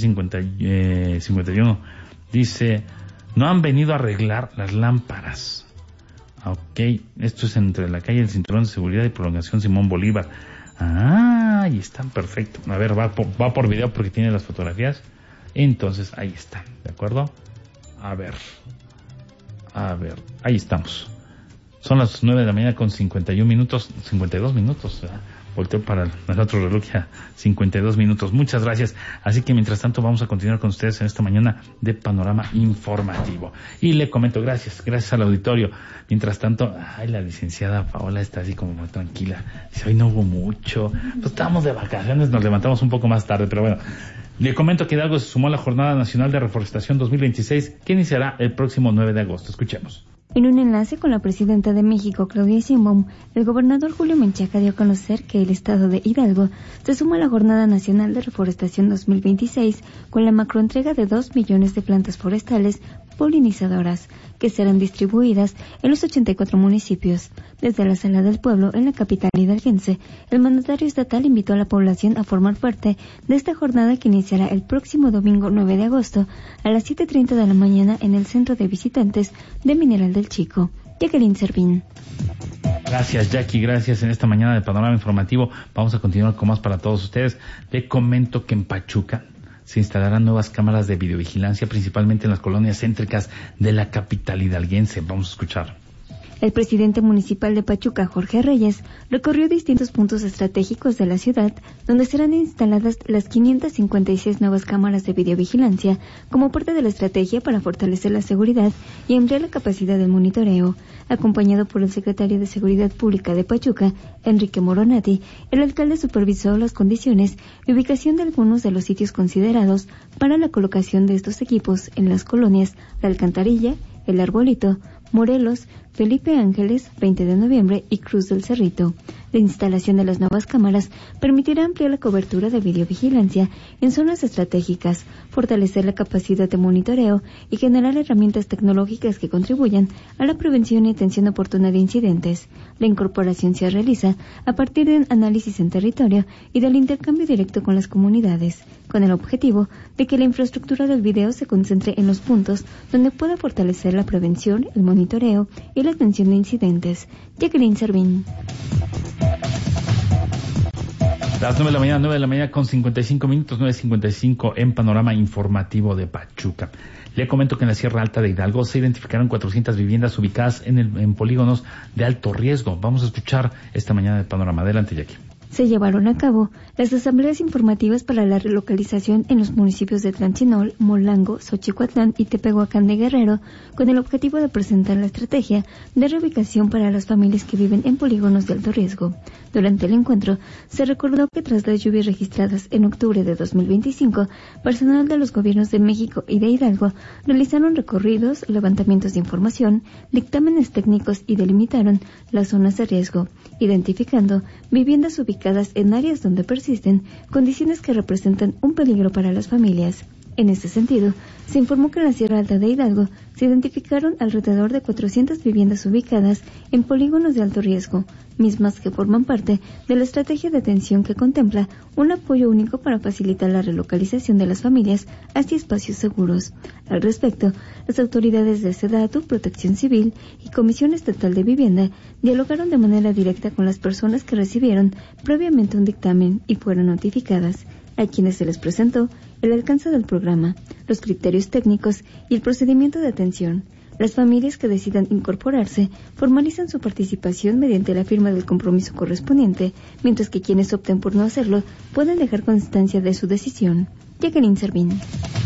6651. Dice, no han venido a arreglar las lámparas. Ok, esto es entre la calle del Cinturón de Seguridad y Prolongación Simón Bolívar. Ahí está, perfecto. A ver, va por video porque tiene las fotografías. Entonces, ahí está, ¿de acuerdo? A ver, ahí estamos. Son las 9 de la mañana con 52 minutos, ¿verdad? Volteo para el otro reloj, ya 52 minutos. Muchas gracias. Así que mientras tanto vamos a continuar con ustedes en esta mañana de Panorama Informativo. Y le comento, gracias al auditorio. Mientras tanto, la licenciada Paola está así como muy tranquila. Dice, hoy no hubo mucho. Pues estábamos de vacaciones, nos levantamos un poco más tarde, pero bueno. Le comento que Hidalgo se sumó a la Jornada Nacional de Reforestación 2026, que iniciará el próximo 9 de agosto. Escuchemos. En un enlace con la presidenta de México, Claudia Sheinbaum, el gobernador Julio Menchaca dio a conocer que el estado de Hidalgo se suma a la Jornada Nacional de Reforestación 2026 con la macroentrega de 2 millones de plantas forestales polinizadoras que serán distribuidas en los 84 municipios. Desde la Sala del Pueblo, en la capital hidalguense, el mandatario estatal invitó a la población a formar parte de esta jornada que iniciará el próximo domingo 9 de agosto a las 7:30 de la mañana en el Centro de Visitantes de Mineral del Chico. Jacqueline Servín. Gracias, Jackie, gracias. En esta mañana de Panorama Informativo vamos a continuar con más para todos ustedes. Le comento que en Pachuca se instalarán nuevas cámaras de videovigilancia, principalmente en las colonias céntricas de la capital hidalguense. Vamos a escuchar. El presidente municipal de Pachuca, Jorge Reyes, recorrió distintos puntos estratégicos de la ciudad, donde serán instaladas las 556 nuevas cámaras de videovigilancia como parte de la estrategia para fortalecer la seguridad y ampliar la capacidad de monitoreo. Acompañado por el secretario de Seguridad Pública de Pachuca, Enrique Moronati, el alcalde supervisó las condiciones y ubicación de algunos de los sitios considerados para la colocación de estos equipos en las colonias La Alcantarilla, El Arbolito, Morelos, Felipe Ángeles, 20 de noviembre y Cruz del Cerrito. La instalación de las nuevas cámaras permitirá ampliar la cobertura de videovigilancia en zonas estratégicas, fortalecer la capacidad de monitoreo y generar herramientas tecnológicas que contribuyan a la prevención y atención oportuna de incidentes. La incorporación se realiza a partir de un análisis en territorio y del intercambio directo con las comunidades, con el objetivo de que la infraestructura del video se concentre en los puntos donde pueda fortalecer la prevención, el monitoreo y la atención de incidentes. Jacqueline Servín. Las 9 de la mañana con 55 minutos, 9:55 en Panorama Informativo de Pachuca. Le comento que en la Sierra Alta de Hidalgo se identificaron 400 viviendas ubicadas en polígonos de alto riesgo. Vamos a escuchar esta mañana el panorama. Adelante, Jackie. Se llevaron a cabo las asambleas informativas para la relocalización en los municipios de Tlanchinol, Molango, Xochicuatlán y Tepehuacán de Guerrero, con el objetivo de presentar la estrategia de reubicación para las familias que viven en polígonos de alto riesgo. Durante el encuentro, se recordó que tras las lluvias registradas en octubre de 2025, personal de los gobiernos de México y de Hidalgo realizaron recorridos, levantamientos de información, dictámenes técnicos y delimitaron las zonas de riesgo, identificando viviendas ubicadas en áreas donde persisten condiciones que representan un peligro para las familias. En este sentido, se informó que en la Sierra Alta de Hidalgo se identificaron alrededor de 400 viviendas ubicadas en polígonos de alto riesgo, mismas que forman parte de la estrategia de atención que contempla un apoyo único para facilitar la relocalización de las familias hacia espacios seguros. Al respecto, las autoridades de SEDATU, Protección Civil y Comisión Estatal de Vivienda dialogaron de manera directa con las personas que recibieron previamente un dictamen y fueron notificadas, a quienes se les presentó el alcance del programa, los criterios técnicos y el procedimiento de atención. Las familias que decidan incorporarse formalizan su participación mediante la firma del compromiso correspondiente, mientras que quienes opten por no hacerlo pueden dejar constancia de su decisión. Jacqueline Servín.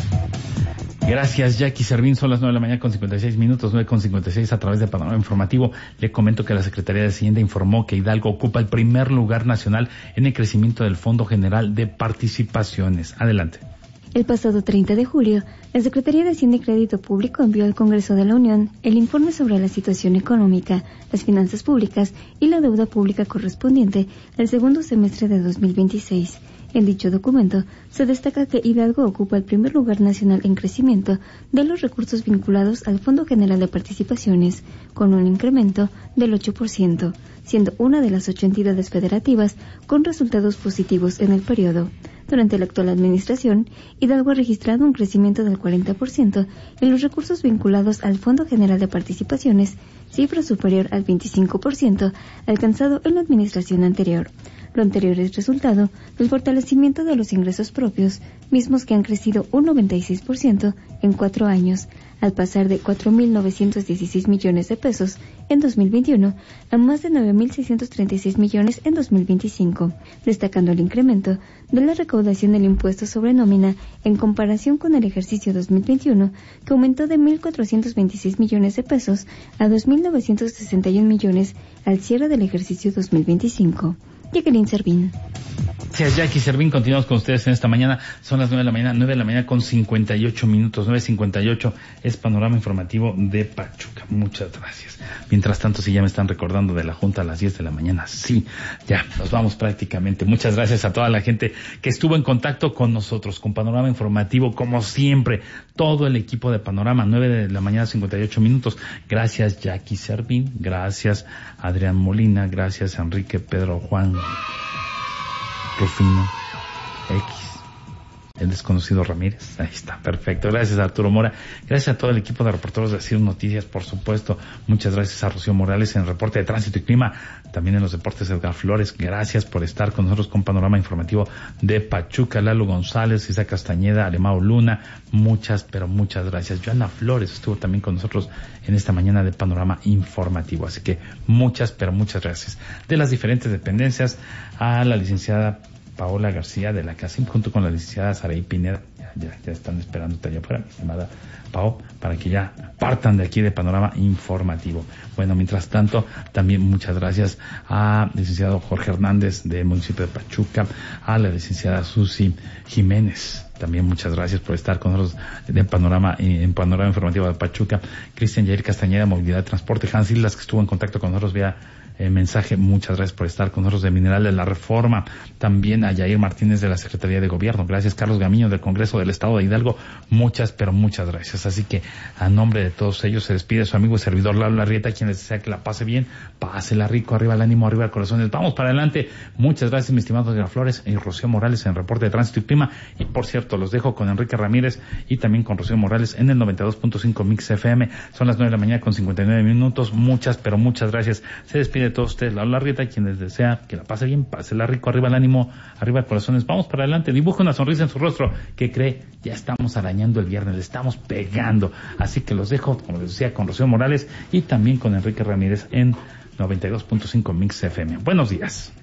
Gracias, Jackie Servín. Son las 9 de la mañana con 56 minutos, 9:56 a través de Panorama Informativo. Le comento que la Secretaría de Hacienda informó que Hidalgo ocupa el primer lugar nacional en el crecimiento del Fondo General de Participaciones. Adelante. El pasado 30 de julio, la Secretaría de Hacienda y Crédito Público envió al Congreso de la Unión el informe sobre la situación económica, las finanzas públicas y la deuda pública correspondiente al segundo semestre de 2026. En dicho documento se destaca que Hidalgo ocupa el primer lugar nacional en crecimiento de los recursos vinculados al Fondo General de Participaciones, con un incremento del 8%, siendo una de las 8 entidades federativas con resultados positivos en el periodo. Durante la actual administración, Hidalgo ha registrado un crecimiento del 40% en los recursos vinculados al Fondo General de Participaciones, cifra superior al 25% alcanzado en la administración anterior. Lo anterior es resultado del fortalecimiento de los ingresos propios, mismos que han crecido un 96% en 4 años, al pasar de 4.916 millones de pesos en 2021 a más de 9.636 millones en 2025, destacando el incremento de la recaudación del impuesto sobre nómina en comparación con el ejercicio 2021, que aumentó de 1.426 millones de pesos a 2.961 millones al cierre del ejercicio 2025. Jacqueline Servín. Gracias, Jackie Servín. Continuamos con ustedes en esta mañana. Son las 9 de la mañana con 58 minutos. 9:58 es Panorama Informativo de Pachuca. Muchas gracias. Mientras tanto, si ya me están recordando de la Junta a las 10 de la mañana, sí, ya nos vamos prácticamente. Muchas gracias a toda la gente que estuvo en contacto con nosotros, con Panorama Informativo, como siempre. Todo el equipo de Panorama, 9 de la mañana, 58 minutos. Gracias, Jackie Servín. Gracias, Adrián Molina. Gracias, Enrique, Pedro, Juan, Rufino, X, el desconocido Ramírez. Ahí está, perfecto. Gracias a Arturo Mora. Gracias a todo el equipo de reporteros de Asir Noticias, por supuesto. Muchas gracias a Rocío Morales en el reporte de tránsito y clima. También en los deportes, Edgar Flores. Gracias por estar con nosotros con Panorama Informativo de Pachuca. Lalo González, Isa Castañeda, Alemao Luna. Muchas, pero muchas gracias. Joana Flores estuvo también con nosotros en esta mañana de Panorama Informativo. Así que muchas, pero muchas gracias. De las diferentes dependencias, a la licenciada Paola García de la CACIM, junto con la licenciada Saraí Pineda. Ya están esperándote allá afuera, mi estimada Pao, para que ya partan de aquí de Panorama Informativo. Bueno, mientras tanto, también muchas gracias a licenciado Jorge Hernández del municipio de Pachuca, a la licenciada Susi Jiménez. También muchas gracias por estar con nosotros en Panorama Informativo de Pachuca. Cristian Jair Castañeda, Movilidad, Transporte. Hans Islas, que estuvo en contacto con nosotros vía mensaje. Muchas gracias por estar con nosotros de Mineral de la Reforma. También a Yair Martínez de la Secretaría de Gobierno. Gracias, Carlos Gamiño del Congreso del Estado de Hidalgo. Muchas, pero muchas gracias. Así que a nombre de todos ellos se despide su amigo y servidor Lalo Larrieta, quien les desea que la pase bien, pásela rico, arriba el ánimo, arriba el corazón. Vamos para adelante. Muchas gracias, mi estimado Edgar Flores y Rocío Morales en Reporte de Tránsito y Clima. Y por cierto, los dejo con Enrique Ramírez y también con Rocío Morales en el 92.5 Mix FM. Son las 9 de la mañana con 59 minutos. Muchas, pero muchas gracias. Se despide de todos ustedes Lalo Larrieta, quien les desea que la pase bien, pásela rico, arriba el ánimo, arriba el corazón. Vamos para adelante. Dibuja una sonrisa en su rostro. ¿Qué cree? Ya estamos arañando el viernes, le estamos pegando. Así que los dejo, como les decía, con Rocío Morales y también con Enrique Ramírez en 92.5 Mix FM. Buenos días.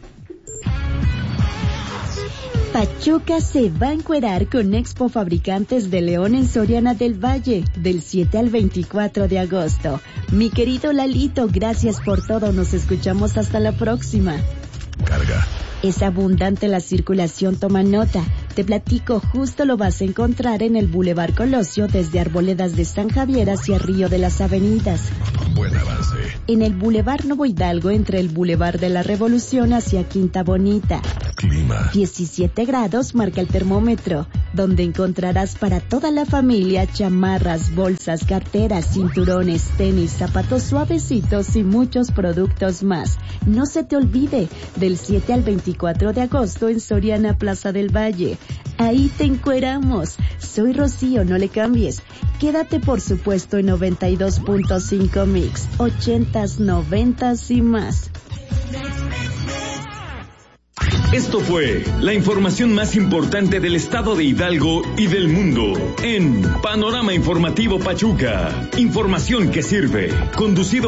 Pachuca se va a encuerar con Expo Fabricantes de León en Soriana del Valle, del 7 al 24 de agosto. Mi querido Lalito, gracias por todo. Nos escuchamos hasta la próxima. Carga. Es abundante la circulación, toma nota. Te platico, justo lo vas a encontrar en el Boulevard Colosio desde Arboledas de San Javier hacia Río de las Avenidas. Buen avance. En el Boulevard Nuevo Hidalgo entre el Boulevard de la Revolución hacia Quinta Bonita. Clima. 17 grados marca el termómetro, donde encontrarás para toda la familia chamarras, bolsas, carteras, cinturones, tenis, zapatos suavecitos y muchos productos más. No se te olvide, del 7 al 24 de agosto en Soriana Plaza del Valle. Ahí te encueramos. Soy Rocío, no le cambies. Quédate por supuesto en 92.5 Mix, 80s, 90s y más. Esto fue la información más importante del estado de Hidalgo y del mundo en Panorama Informativo Pachuca. Información que sirve. Conducido